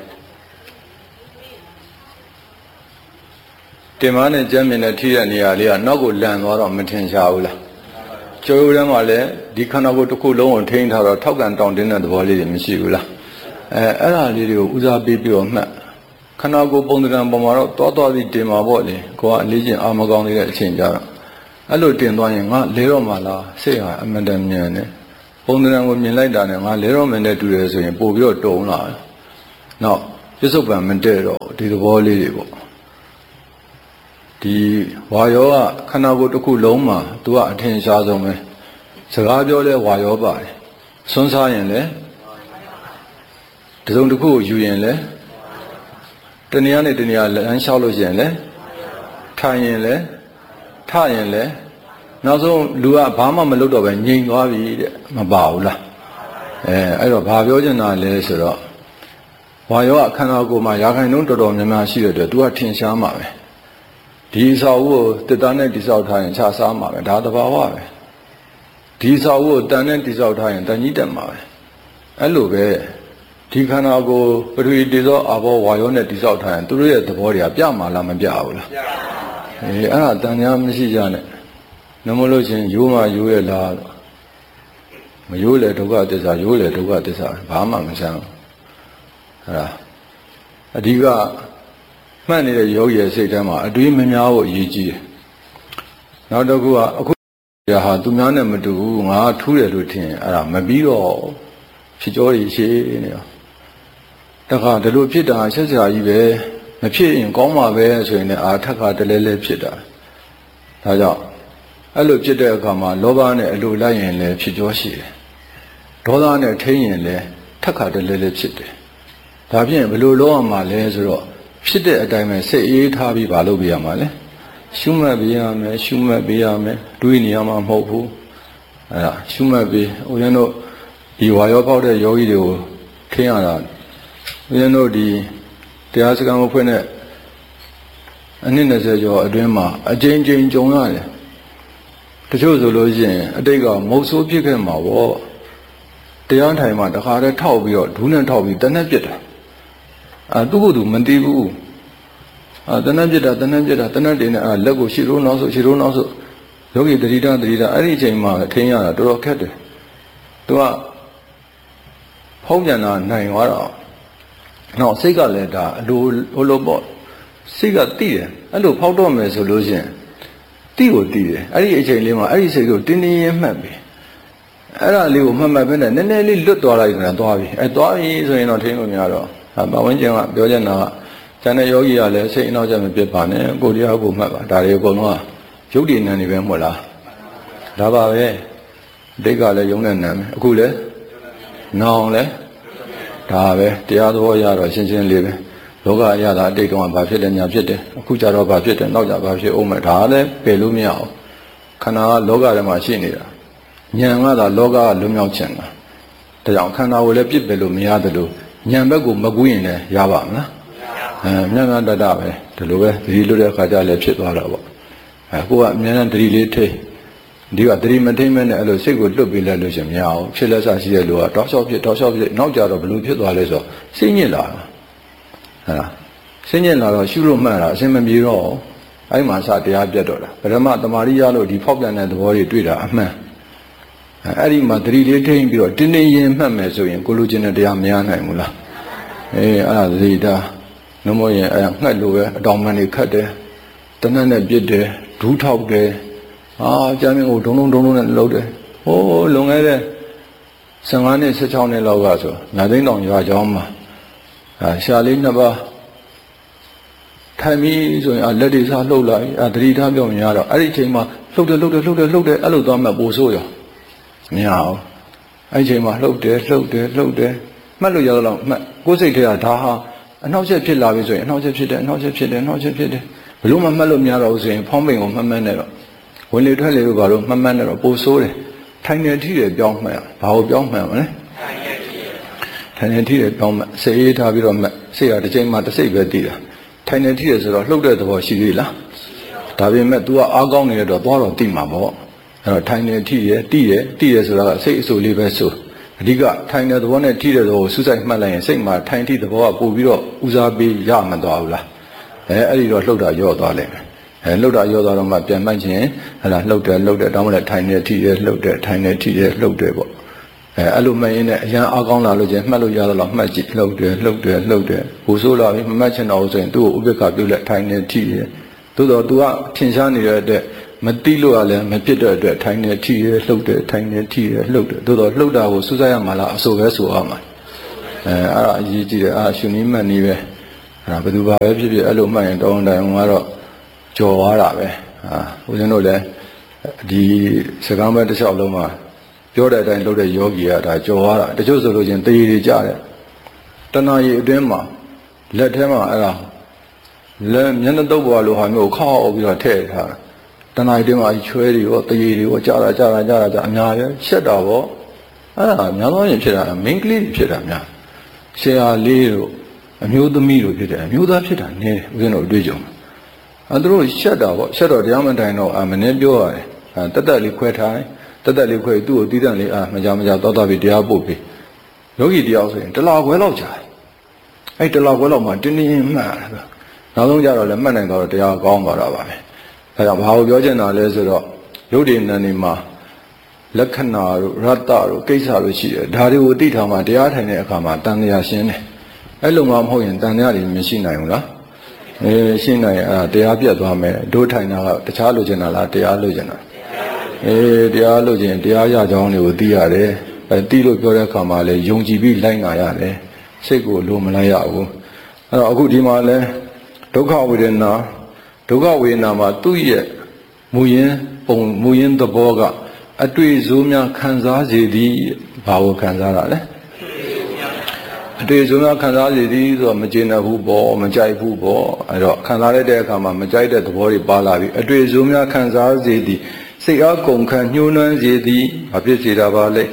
တင်မနဲ့ကြမ်းမြင်နဲ့ထိတဲ့နေရာလေးကနောက်ကိုလန်သွားတော့မထင်ရှားဘူးလားကျိုးရိုးထဲမှာလည်းဒီခန္ဓာကိုယ်တစ်ခုလုံးကိုထိန်းထားတော့ထောက်ကန်တောင်းတင်းတဲ့သဘောလေးတွေမရှိဘူးလားအဲအဲ့ဒါလေးတွေကိုဦးစားပေးပြီးတော့မှတ်ခန္ဓာကိုယ်ပုံသဏ္ဍာန်ပေါ်မှာတော့တောသွားပြီးတင်မှာပေါ့လေကိုကအလေးချင်းအာမကောင်းနေတဲ့အချိန်ကြတော့အဲ့လိုတင်သွားရင်ငါလဲတော့မှလားစိတ်ဟာအမှန်တန်မြန်တယ်ပုံသဏ္ဍာန်ကိုမြင်လိုက်တာနဲ့ငါလဲတော့မှနဲ့တူတယ်ဆိုရင်ပို့ပြီးတော့တုံလာနောက်ပြစ္ဆုတ်ပံမတည့်တော့ဒီသဘောလေးတွေပေါ့ဒီဝါယောကခန္ဓာကိုယ်တစ်ခုလုံးမှာသူကအထင်ရှားဆုံးပဲစကားပြောလဲဝါယောပါတယ်စွန်းစားရင်လဲဒီစုံတစ်ခုကိုယူရင်လဲတဏှာနဲ့တဏှာလမ်းလျှောက်လို့ရှိရင်လဲထိုင်ရင်လဲထရင်လဲနောက်ဆုံးလူကဘာမှမလုပ်တော့ပဲငြိမ်သွားပြီတဲ့မပါဘူးလားအဲအဲ့တော့ဘာပြောချင်တာလဲဆိုတော့ဝါယောကခန္ဓာကိုယ်မှာရာခိုင်နှုန်းတော်တော်များများရှိတဲ့အတွက် तू ကထင်ရှားမှာပဲဒီအစာအုပ်ကိုတစ်သားနဲ့တိဆောက်ထားရင်ခြားစားမှာပဲဒါသဘာဝပဲဒီအစာအုပ်ကိုတန်နဲ့တိဆောက်ထားရင်တန်ကြီးတက်မှာပဲအဲ့လိုပဲဒီခန္ဓာကိုယ်ပထဝီတေဇောအာဘောဝါယောနဲ့တိဆောက်ထားရင်သူတို့ရဲ့သဘောတွေကပြမှာလားမပြဘူးလားအေးအဲ့ဒါတန်ညာမရှိကြနဲ့နမလို့ချင်းရိုးမှရိုးရလားမရိုးလေဒုက္ခသစ္စာရိုးလေဒုက္ခသစ္စာဘာမှမဆန်းဘူးအဲ့ဒါအဓိကမှတ်နေတဲ့ယောဂီရဲ့စိတ်ထဲမှာအတွေးမများဖို့အရေးကြီးတယ်နောက်တစ်ခုကအခုရဟာသူများနဲ့မတူဘူးငါထူးတယ်လို့ထင်အဲ့ဒါမပြီးတော့ဖြစ်ကြောတွေရှိနေရောတခါဒီလိုဖြစ်တာဆက်စရာကြီးပဲမဖြစ်ရင်ကောင်းမှာပဲဆိုရင်လည်းအာထက်ကတလဲလဲဖြစ်တာဒါကြောင့်အဲ့လိုဖြစ်တဲ့အခါမှာလောဘနဲ့အလိုလိုက်ရင်လည်းဖြစ်ကြောရှိတယ်ဒေါသနဲ့ထိရင်လည်းထက်ကတလဲလဲဖြစ်တယ်ဒါဖြင့်ဘယ်လိုလုပ်ရမှာလဲဆိုတော့ဖြစ်တဲ့အတိုင်းပဲစိတ်အေးထားပြီးမလုပ်ပြရမှာလဲရှုမှတ်ပြရမယ်ရှုမှတ်ပြရမယ်တွေးနေရမှာမဟုတ်ဘူးအဲ့ဒါရှုမှတ်ပြီးဦးဇင်းတို့ဒီဝါရောပေါက်တဲ့ယောဂီတွေကိုခင်းရတာဦးဇင်းတို့ဒီတရားစကားမဖွင့်တဲ့အနည်း၂၀ကျော်အတွင်းမှာအကျဉ်းချင်းကြုံရတယ်တချို့ဆိုလို့ရှိရင်အတိတ်ကမုတ်ဆိုးဖြစ်ခဲ့မှာပေါ့တရားထိုင်မှာတခါတည်းထောက်ပြီးတော့ဒူးနဲ့ထောက်ပြီးတနက်ပြစ်တာအာသူ့ကိုယ်သူမသိဘူးအာတနက်ပြစ်တာတနက်ပြစ်တာတနက်တင်နဲ့အာလက်ကိုရှီရိုးနောက်ဆိုရှီရိုးနောက်ဆိုယောဂီတတိတတတိတအဲ့ဒီအချိန်မှာထင်းရတာတော်တော်ခက်တယ်သူကဖုံးပြန်တာနိုင်သွားတော့နောက်စိတ်ကလည်းဒါအလိုဟိုလိုပေါ့စိတ်ကတိတယ်အဲ့လိုဖောက်တော့မယ်ဆိုလို့ရှိရင်တိကိုတိတယ်အဲ့ဒီအချိန်လေးမှာအဲ့ဒီစိတ်ကိုတင်းတင်းရမှတ်ပြီအဲ့ဒါလေးကိုမှတ်မှတ်ပဲနဲ့နည်းနည်းလေးလွတ်သွားလိုက်တယ်သွားပြီအဲသွားပြီဆိုရင်တော့ထင်းလို့များတော့ဘာဝန်းကျင်ကပြောချင်တာကကျန်တဲ့ယောဂီကလည်းစိတ်အနောက်ကျမပြစ်ပါနဲ့ကိုတရားကိုမှတ်ပါဒါတွေအကုန်လုံးကရုပ်တည်နံနေပဲမဟုတ်လားဒါပါပဲအတိတ်ကလည်းယုံတဲ့နံပဲအခုလည်းနောင်လည်းဒါပဲတရားသဘောရတော့ရှင်းရှင်းလေးပဲလောကအရာသာအတိတ်တော့ဘာဖြစ်တယ်ညာဖြစ်တယ်အခုကျတော့ဘာဖြစ်တယ်နောက်ကျဘာဖြစ်အောင်မဲ့ဒါလည်းပယ်လို့မရအောင်ခန္ဓာကလောကထဲမှာရှိနေတာဉာဏ်ကသာလောကကလွတ်မြောက်ခြင်းတာဒါကြောင့်ခန္ဓာကိုလည်းပြစ်ပယ်လို့မရတယ်လို့ဉာဏ်ဘက်ကိုမကူးရင်လည်းရပါမလားအဲမြတ်မြတ်တတပဲဒီလိုပဲသတိလွတ်တဲ့အခါကျလည်းဖြစ်သွားတော့ပေါ့အဲကိုကအမြဲတမ်းသတိလေးထိဒီကသတိမထိမ့်မဲ့နဲ့အဲ့လိုစိတ်ကိုလွတ်ပြီးလဲလို့ရှင်မရအောင်ဖြစ်လက်ဆရှိတဲ့လူကတောက်လျှောက်ဖြစ်တောက်လျှောက်ဖြစ်နောက်ကြတော့ဘလို့ဖြစ်သွားလဲဆိုစိတ်ညစ်လာတာဟဲ့လားစိတ်ညစ်လာတော့ရှုလို့မှတ်တာအစင်မပြေတော့အဲ့မှာစတရားပြတ်တော့တာပထမတမာရိယလို့ဒီဖောက်ပြန်တဲ့သဘောတွေတွေ့တာအမှန်အဲ့ဒီမှာသတိလေးထိမ့်ပြီးတော့တင်းတင်းရင်မှတ်မယ်ဆိုရင်ကိုလိုချင်တဲ့တရားမရနိုင်ဘူးလားအေးအဲ့ဒါသတိတာနမို့ရင်အဲ့ငှက်လိုပဲအတောင်မှန်တွေခတ်တယ်တနက်နဲ့ပြစ်တယ်ဒူးထောက်တယ်အာကျမ်းမင်းကိုဒုံဒုံဒုံဒုံနဲ့လှုပ်တယ်ဟိုးလွန်ခဲ့တဲ့ဆယ်၅နှစ်ဆယ်၆နှစ်လောက်ကဆိုညာသိန်းတောင်ရွာကျောင်းမှာအာရှာလေးနှစ်ပါးထိုင်ပြီးဆိုရင်လက်တွေစားလှုပ်လိုက်အာသတိထားပြောမရတော့အဲ့ဒီအချိန်မှာလှုပ်တယ်လှုပ်တယ်လှုပ်တယ်လှုပ်တယ်အဲ့လိုသွားမှပို့ဆိုးရောမရအောင်အဲ့ဒီအချိန်မှာလှုပ်တယ်လှုပ်တယ်လှုပ်တယ်မှတ်လို့ရတော့မှတ်ကိုယ်စိတ်ထဲကဒါဟာအနှောက်အယှက်ဖြစ်လာပြီဆိုရင်အနှောက်အယှက်ဖြစ်တယ်အနှောက်အယှက်ဖြစ်တယ်အနှောက်အယှက်ဖြစ်တယ်ဘလို့မှမှတ်လို့မရတော့ဘူးဆိုရင်ဖောင်းပိန်ကိုမှတ်မှတ်နေတော့ဝင်လေထွက်လေလို့ဘာလို့မှတ်မှတ်နေတော့ပိုဆိုးတယ်ထိုင်နေထိတယ်ပြောင်းမှတ်ဘာကိုပြောင်းမှတ်မလဲထိုင်နေထိတယ်ပြောင်းမှတ်စိတ်အေးထားပြီးတော့မှတ်စိတ်ဟာတစ်ချိန်မှတစ်စိတ်ပဲတည်တာထိုင်နေထိတယ်ဆိုတော့လှုပ်တဲ့သဘောရှိသေးလားဒါပေမဲ့ तू ကအားကောင်းနေတော့သွားတော့တိမှာပေါ့အဲ့တော့ထိုင်နေထိရတိရတိရဆိုတာကစိတ်အဆူလေးပဲဆိုအဓိကထိုင်တဲ့သဘောနဲ့ထိတဲ့သဘောကိုစူးစိုက်မှတ်လိုက်ရင်စိတ်မှာထိုင်ထိသဘောကပို့ပြီးတော့ဦးစားပေးရမှသွားဘူးလားအဲအဲ့ဒီတော့လှုပ်တာရော့သွားလိမ့်မယ်အဲလှုပ်တာရော့သွားတော့မှပြန်မှတ်ခြင်းဟဲ့လားလှုပ်တယ်လှုပ်တယ်တောင်းမလဲထိုင်နေထိတယ်လှုပ်တယ်ထိုင်နေထိတယ်လှုပ်တယ်ပေါ့အဲအဲ့လိုမှတ်ရင်းနဲ့အရန်အားကောင်းလာလို့ချင်းမှတ်လို့ရတော့မှတ်ကြည့်လှုပ်တယ်လှုပ်တယ်လှုပ်တယ်ဟိုဆိုးလာပြီမမှတ်ချင်တော့ဆိုရင်သူ့ကိုဥပ္ပခါပြုတ်လက်ထိုင်နေထိတယ်သို့တော့ तू ကထင်ရှားနေတဲ့အတွက်မတိလို့ရလဲမဖြစ်တဲ့အတွက်ထိုင်နေထိရလှုပ်တယ်ထိုင်နေထိရလှုပ်တယ်သို့တော့လှုပ်တာကိုစူးစိုက်ရမှာလားအဆိုပဲဆိုရမှာအဲအဲ့ဒါအရေးကြီးတယ်အာရှင်နီးမှတ်နီးပဲအဲ့ဒါဘယ်သူပါပဲဖြစ်ဖြစ်အဲ့လိုမှတ်ရင်တောင်းတိုင်ကတော့ကြော်သွားတာပဲဟာဦးဇင်းတို့လည်းဒီစကားမဲ့တစ်လျှောက်လုံးမှာပြောတဲ့အတိုင်းလုပ်တဲ့ယောဂီကဒါကြော်သွားတာတချို့ဆိုလို့ချင်းတေးတွေကြတယ်တဏှာရည်အတွင်းမှာလက်ထဲမှာအဲ့ဒါလက်မျက်နှာတုပ်ပေါ်လိုဟာမျိုးခောက်ပြီးတော့ထည့်ထားတဏှာရည်အတွင်းမှာချွဲတွေရောတေးတွေရောကြားတာကြားတာကြားတာကြားအများပဲရှက်တာပေါ့အဲ့ဒါများသောရင်ဖြစ်တာမင်းကလေးဖြစ်တာများဆရာလေးတို့အမျိုးသမီးတို့ဖြစ်တယ်အမျိုးသားဖြစ်တာနည်းဦးဇင်းတို့အတွေ့အကြုံအဲသူတို့ရှက်တာပေါ့ရှက်တော့တရားမတိုင်တော့အမင်းပြောရတယ်အဲတက်တက်လေးခွဲထိုင်တက်တက်လေးခွဲသူ့ကိုတီးတန့်လေးအာမကြမကြသွားသွားပြီးတရားပို့ပြီးယောဂီတရားဆိုရင်တလားခွဲလောက်ကြာတယ်အဲတလားခွဲလောက်မှတင်းတင်းမှတ်တယ်နောက်ဆုံးကြတော့လည်းမှတ်နိုင်တော့တရားကောင်းသွားတာပါပဲအဲကြောင့်ဘာကိုပြောချင်တာလဲဆိုတော့ယုတ်ဒီနန်နေမှာလက္ခဏာတို့ရတ္တတို့ကိစ္စတို့ရှိတယ်ဒါတွေကိုသိထားမှတရားထိုင်တဲ့အခါမှာတန်တရားရှင်းတယ်အဲ့လိုမှမဟုတ်ရင်တန်တရားတွေမရှိနိုင်ဘူးလားအဲရှင်းနိုင်ရင်အဲတရားပြတ်သွားမယ်တို့ထိုင်တာကတခြားလိုချင်တာလားတရားလိုချင်တာအေးတရားလိုချင်တရားရကြောင်းတွေကိုသိရတယ်အဲသိလို့ပြောတဲ့အခါမှာလဲယုံကြည်ပြီးလိုက်နာရတယ်စိတ်ကိုလိုမလိုက်ရဘူးအဲ့တော့အခုဒီမှာလဲဒုက္ခဝေဒနာဒုက္ခဝေဒနာမှာသူ့ရဲ့မူရင်းပုံမူရင်းသဘောကအတွေ့အကြုံများခံစားစေသည်ဘာကိုခံစားတာလဲအတွေ့အကြုံများခံစားစေသည်ဆိုတော့မကျေနပ်ဘူးပေါ့မကြိုက်ဘူးပေါ့အဲ့တော့ခံစားရတဲ့အခါမှာမကြိုက်တဲ့သဘောတွေပါလာပြီအတွေ့အကြုံများခံစားစေသည်စိတ်အားကုန်ခံညှိုးနှွမ်းစေသည်ဘာဖြစ်စေတာပါလဲ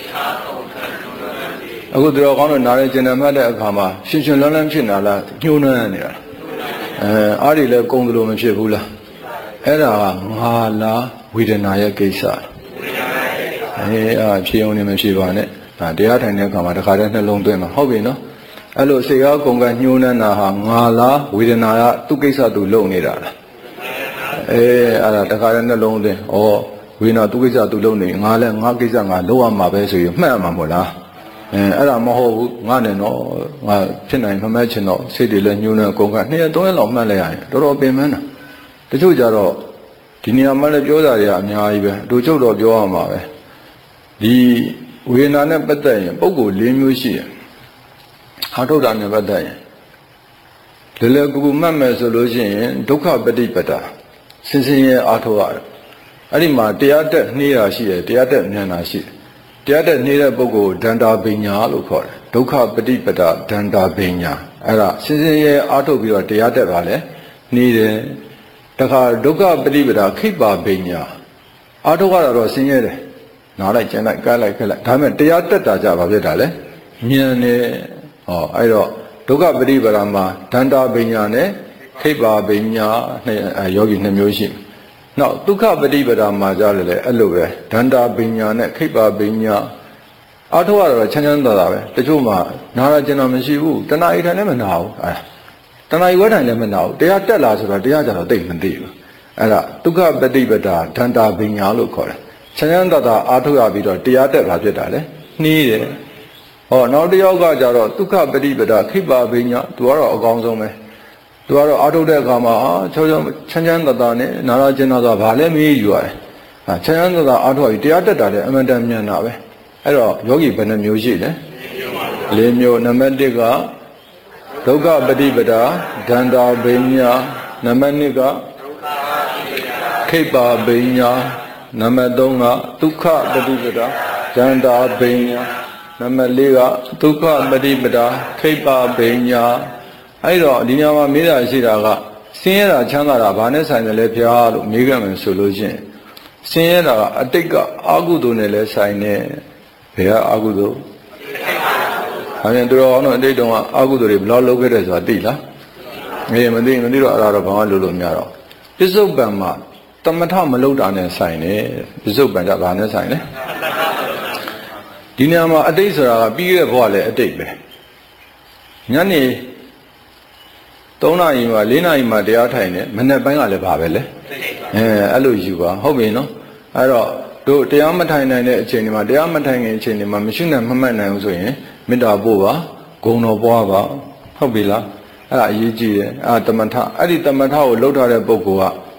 အခုတော်ကောင်းတို့နားရဲကျင်နာမှတ်တဲ့အခါမှာရှင်ရှင်လန်းလန်းဖြစ်လာလားညှိုးနှွမ်းနေတာအဲအားတွေလည်းကုန်သလိုမဖြစ်ဘူးလားအဲ့ဒါကငါလားဝေဒနာရဲ့ကိစ္စအေးအာဖြေအောင်နေမဖြေပါနဲ့ဒါတရားထိုင်တဲ့အခါမှာတခါတည်းနှလုံးသွင်းမှာဟုတ်ပြီနော်အဲ့လိုစိတ်အားကုန်ကညှိုးနှမ်းတာဟာငါလားဝေဒနာကသူ့ကိစ္စသူလုပ်နေတာလားအေးအဲ့ဒါတခါတည်းနှလုံးသွင်းဩဝေဒနာသူ့ကိစ္စသူလုပ်နေငါလည်းငါကိစ္စငါလုပ်ရမှာပဲဆိုရင်မှတ်ရမှာမို့လားအဲအဲ့ဒါမဟုတ်ဘူးငါနဲ့တော့ငါဖြစ်နိုင်မမှတ်ချင်တော့စိတ်တွေလည်းညှိုးနှမ်းကုန်ကနှစ်ရက်သုံးရက်လောက်မှတ်လိုက်ရရင်တော်တော်ပင်ပန်းတာတချို့ကြတော့ဒီနေရာမှာလည်းပြောတာတွေကအများကြီးပဲအတူချုပ်တော့ပြောရမှာပဲဒီဝေဒနာနဲ့ပတ်သက်ရင်ပုံကို၄မျိုးရှိတယ်အာထုတ်တာနဲ့ပတ်သက်ရင်လေလေကူကူမှတ်မယ်ဆိုလို့ရှိရင်ဒုက္ခပฏิပဒါစင်စင်ရဲ့အာထုတ်ရတယ်အဲ့ဒီမှာတရားတက်နှေးတာရှိတယ်တရားတက်ဉာဏ်တာရှိတယ်တရားတက်နှေးတဲ့ပုဂ္ဂိုလ်ဒန္တာပညာလို့ခေါ်တယ်ဒုက္ခပฏิပဒါဒန္တာပညာအဲ့ဒါစင်စင်ရဲ့အာထုတ်ပြီးတော့တရားတက်ပါလေနှေးတယ်တခါဒုက္ခပฏิပဒါခိပ္ပါပညာအာထုတ်ရတော့ဆင်းရဲတယ်နားလိုက်ကျန်လိုက်ကဲလိုက်ခက်လိုက်ဒါပေမဲ့တရားတက်တာကြပါဖြစ်တာလေဉာဏ်နဲ့ဟောအဲ့တော့ဒုက္ခပฏิပဒါမှာဒန္တာပညာနဲ့ခိပ္ပါပညာနဲ့ယောဂီနှစ်မျိုးရှိနောက်ဒုက္ခပฏิပဒါမှာကြားတယ်လေအဲ့လိုပဲဒန္တာပညာနဲ့ခိပ္ပါပညာအာထုတ်ရတော့ချမ်းချမ်းသာသာပဲတချို့မှာနားရကျင်တော့မရှိဘူးတဏှာဣထိုင်လည်းမနာဘူးအဲတဏှာဣဝဲထိုင်လည်းမနာဘူးတရားတက်လာဆိုတော့တရားကြတော့သိမသိဘူးအဲ့ဒါဒုက္ခပฏิပဒါဒန္တာပညာလို့ခေါ်တယ်ချမ်းချမ်းသာသာအားထုတ်ရပြီးတော့တရားတက်ပါဖြစ်တာလေနှီးတယ်ဟောနောက်တစ်ယောက်ကကြတော့ဒုက္ခပฏิပဒါခိပ္ပါပညာသူကတော့အကောင်းဆုံးပဲသူကတော့အားထုတ်တဲ့အခါမှာချောချောချမ်းချမ်းသာသာနဲ့နာရကျင်သာသာဗာလဲမေးယူရတယ်ဟာချမ်းချမ်းသာသာအားထုတ်ပြီးတရားတက်တာလည်းအမှန်တန်မြန်တာပဲအဲ့တော့ယောဂီဘယ်နှမျိုးရှိလဲ၄မျိုးနံပါတ်၁ကဒုက္ခပฏิပဒါဒန္တာပညာနံပါတ်၂ကခိပ္ပါပညာနံပါတ်၃ကဒုက္ခပฏิပဒါဒန္တာပညာနံပါတ်၄ကဒုက္ခပฏิပဒါခိပ္ပါပညာအဲ့တော့ဒီညမှာမေးတာရှိတာကဆင်းရဲတာချမ်းသာတာဘာနဲ့ဆိုင်တယ်လဲဖျားလို့မေးကြမယ်ဆိုလို့ချင်းဆင်းရဲတာကအတိတ်ကအာဟုတုနဲ့လဲဆိုင်နေဘယ်ကအာဟုတုဟာရင်တို့အောင်တော့အတိတ်တုန်းကအာဟုတုတွေဘယ်လောက်လုပ်ခဲ့တယ်ဆိုတာသိလားအေးမသိမသိတော့အဲ့ဒါတော့ဘာမှလုပ်လို့မရတော့ပစ္စုပန်မှာတမထမလုပ်တာနဲ့ဆိုင်တယ်ပစ္စုပန်ကဘာနဲ့ဆိုင်လဲဒီနေရာမှာအတိတ်ဆိုတာကပြီးခဲ့တဲ့ဘဝလည်းအတိတ်ပဲညနေ၃နာရီမှာ၄နာရီမှာတရားထိုင်တယ်မနေ့ပိုင်းကလည်းဘာပဲလဲအဲအဲ့လိုယူပါဟုတ်ပြီနော်အဲ့တော့တို့တရားမထိုင်နိုင်တဲ့အချိန်တွေမှာတရားမထိုင်ခင်အချိန်တွေမှာမရှိနိုင်မမှတ်နိုင်ဘူးဆိုရင်မေတ္တာပို့ပါဂုဏ်တော်ပွားပါဟုတ်ပြီလားအဲ့ဒါအရေးကြီးတယ်အဲ့ဒါတမထအဲ့ဒီတမထကိုလှုပ်ထားတဲ့ပုဂ္ဂိုလ်က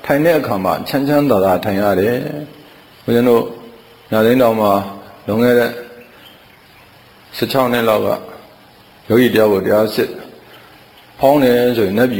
ထိုင်တဲ့အခါမှာချမ်းချမ်းသာသာထိုင်ရတယ်ဘုရားတို့ညာသိန်းတော်မှာလွန်ခဲ့တဲ့十၆နှစ်လောက်ကယောဂီတယောက်ကိုတရားစစ်ဖောင်းတယ်ဆိုရင်နတ်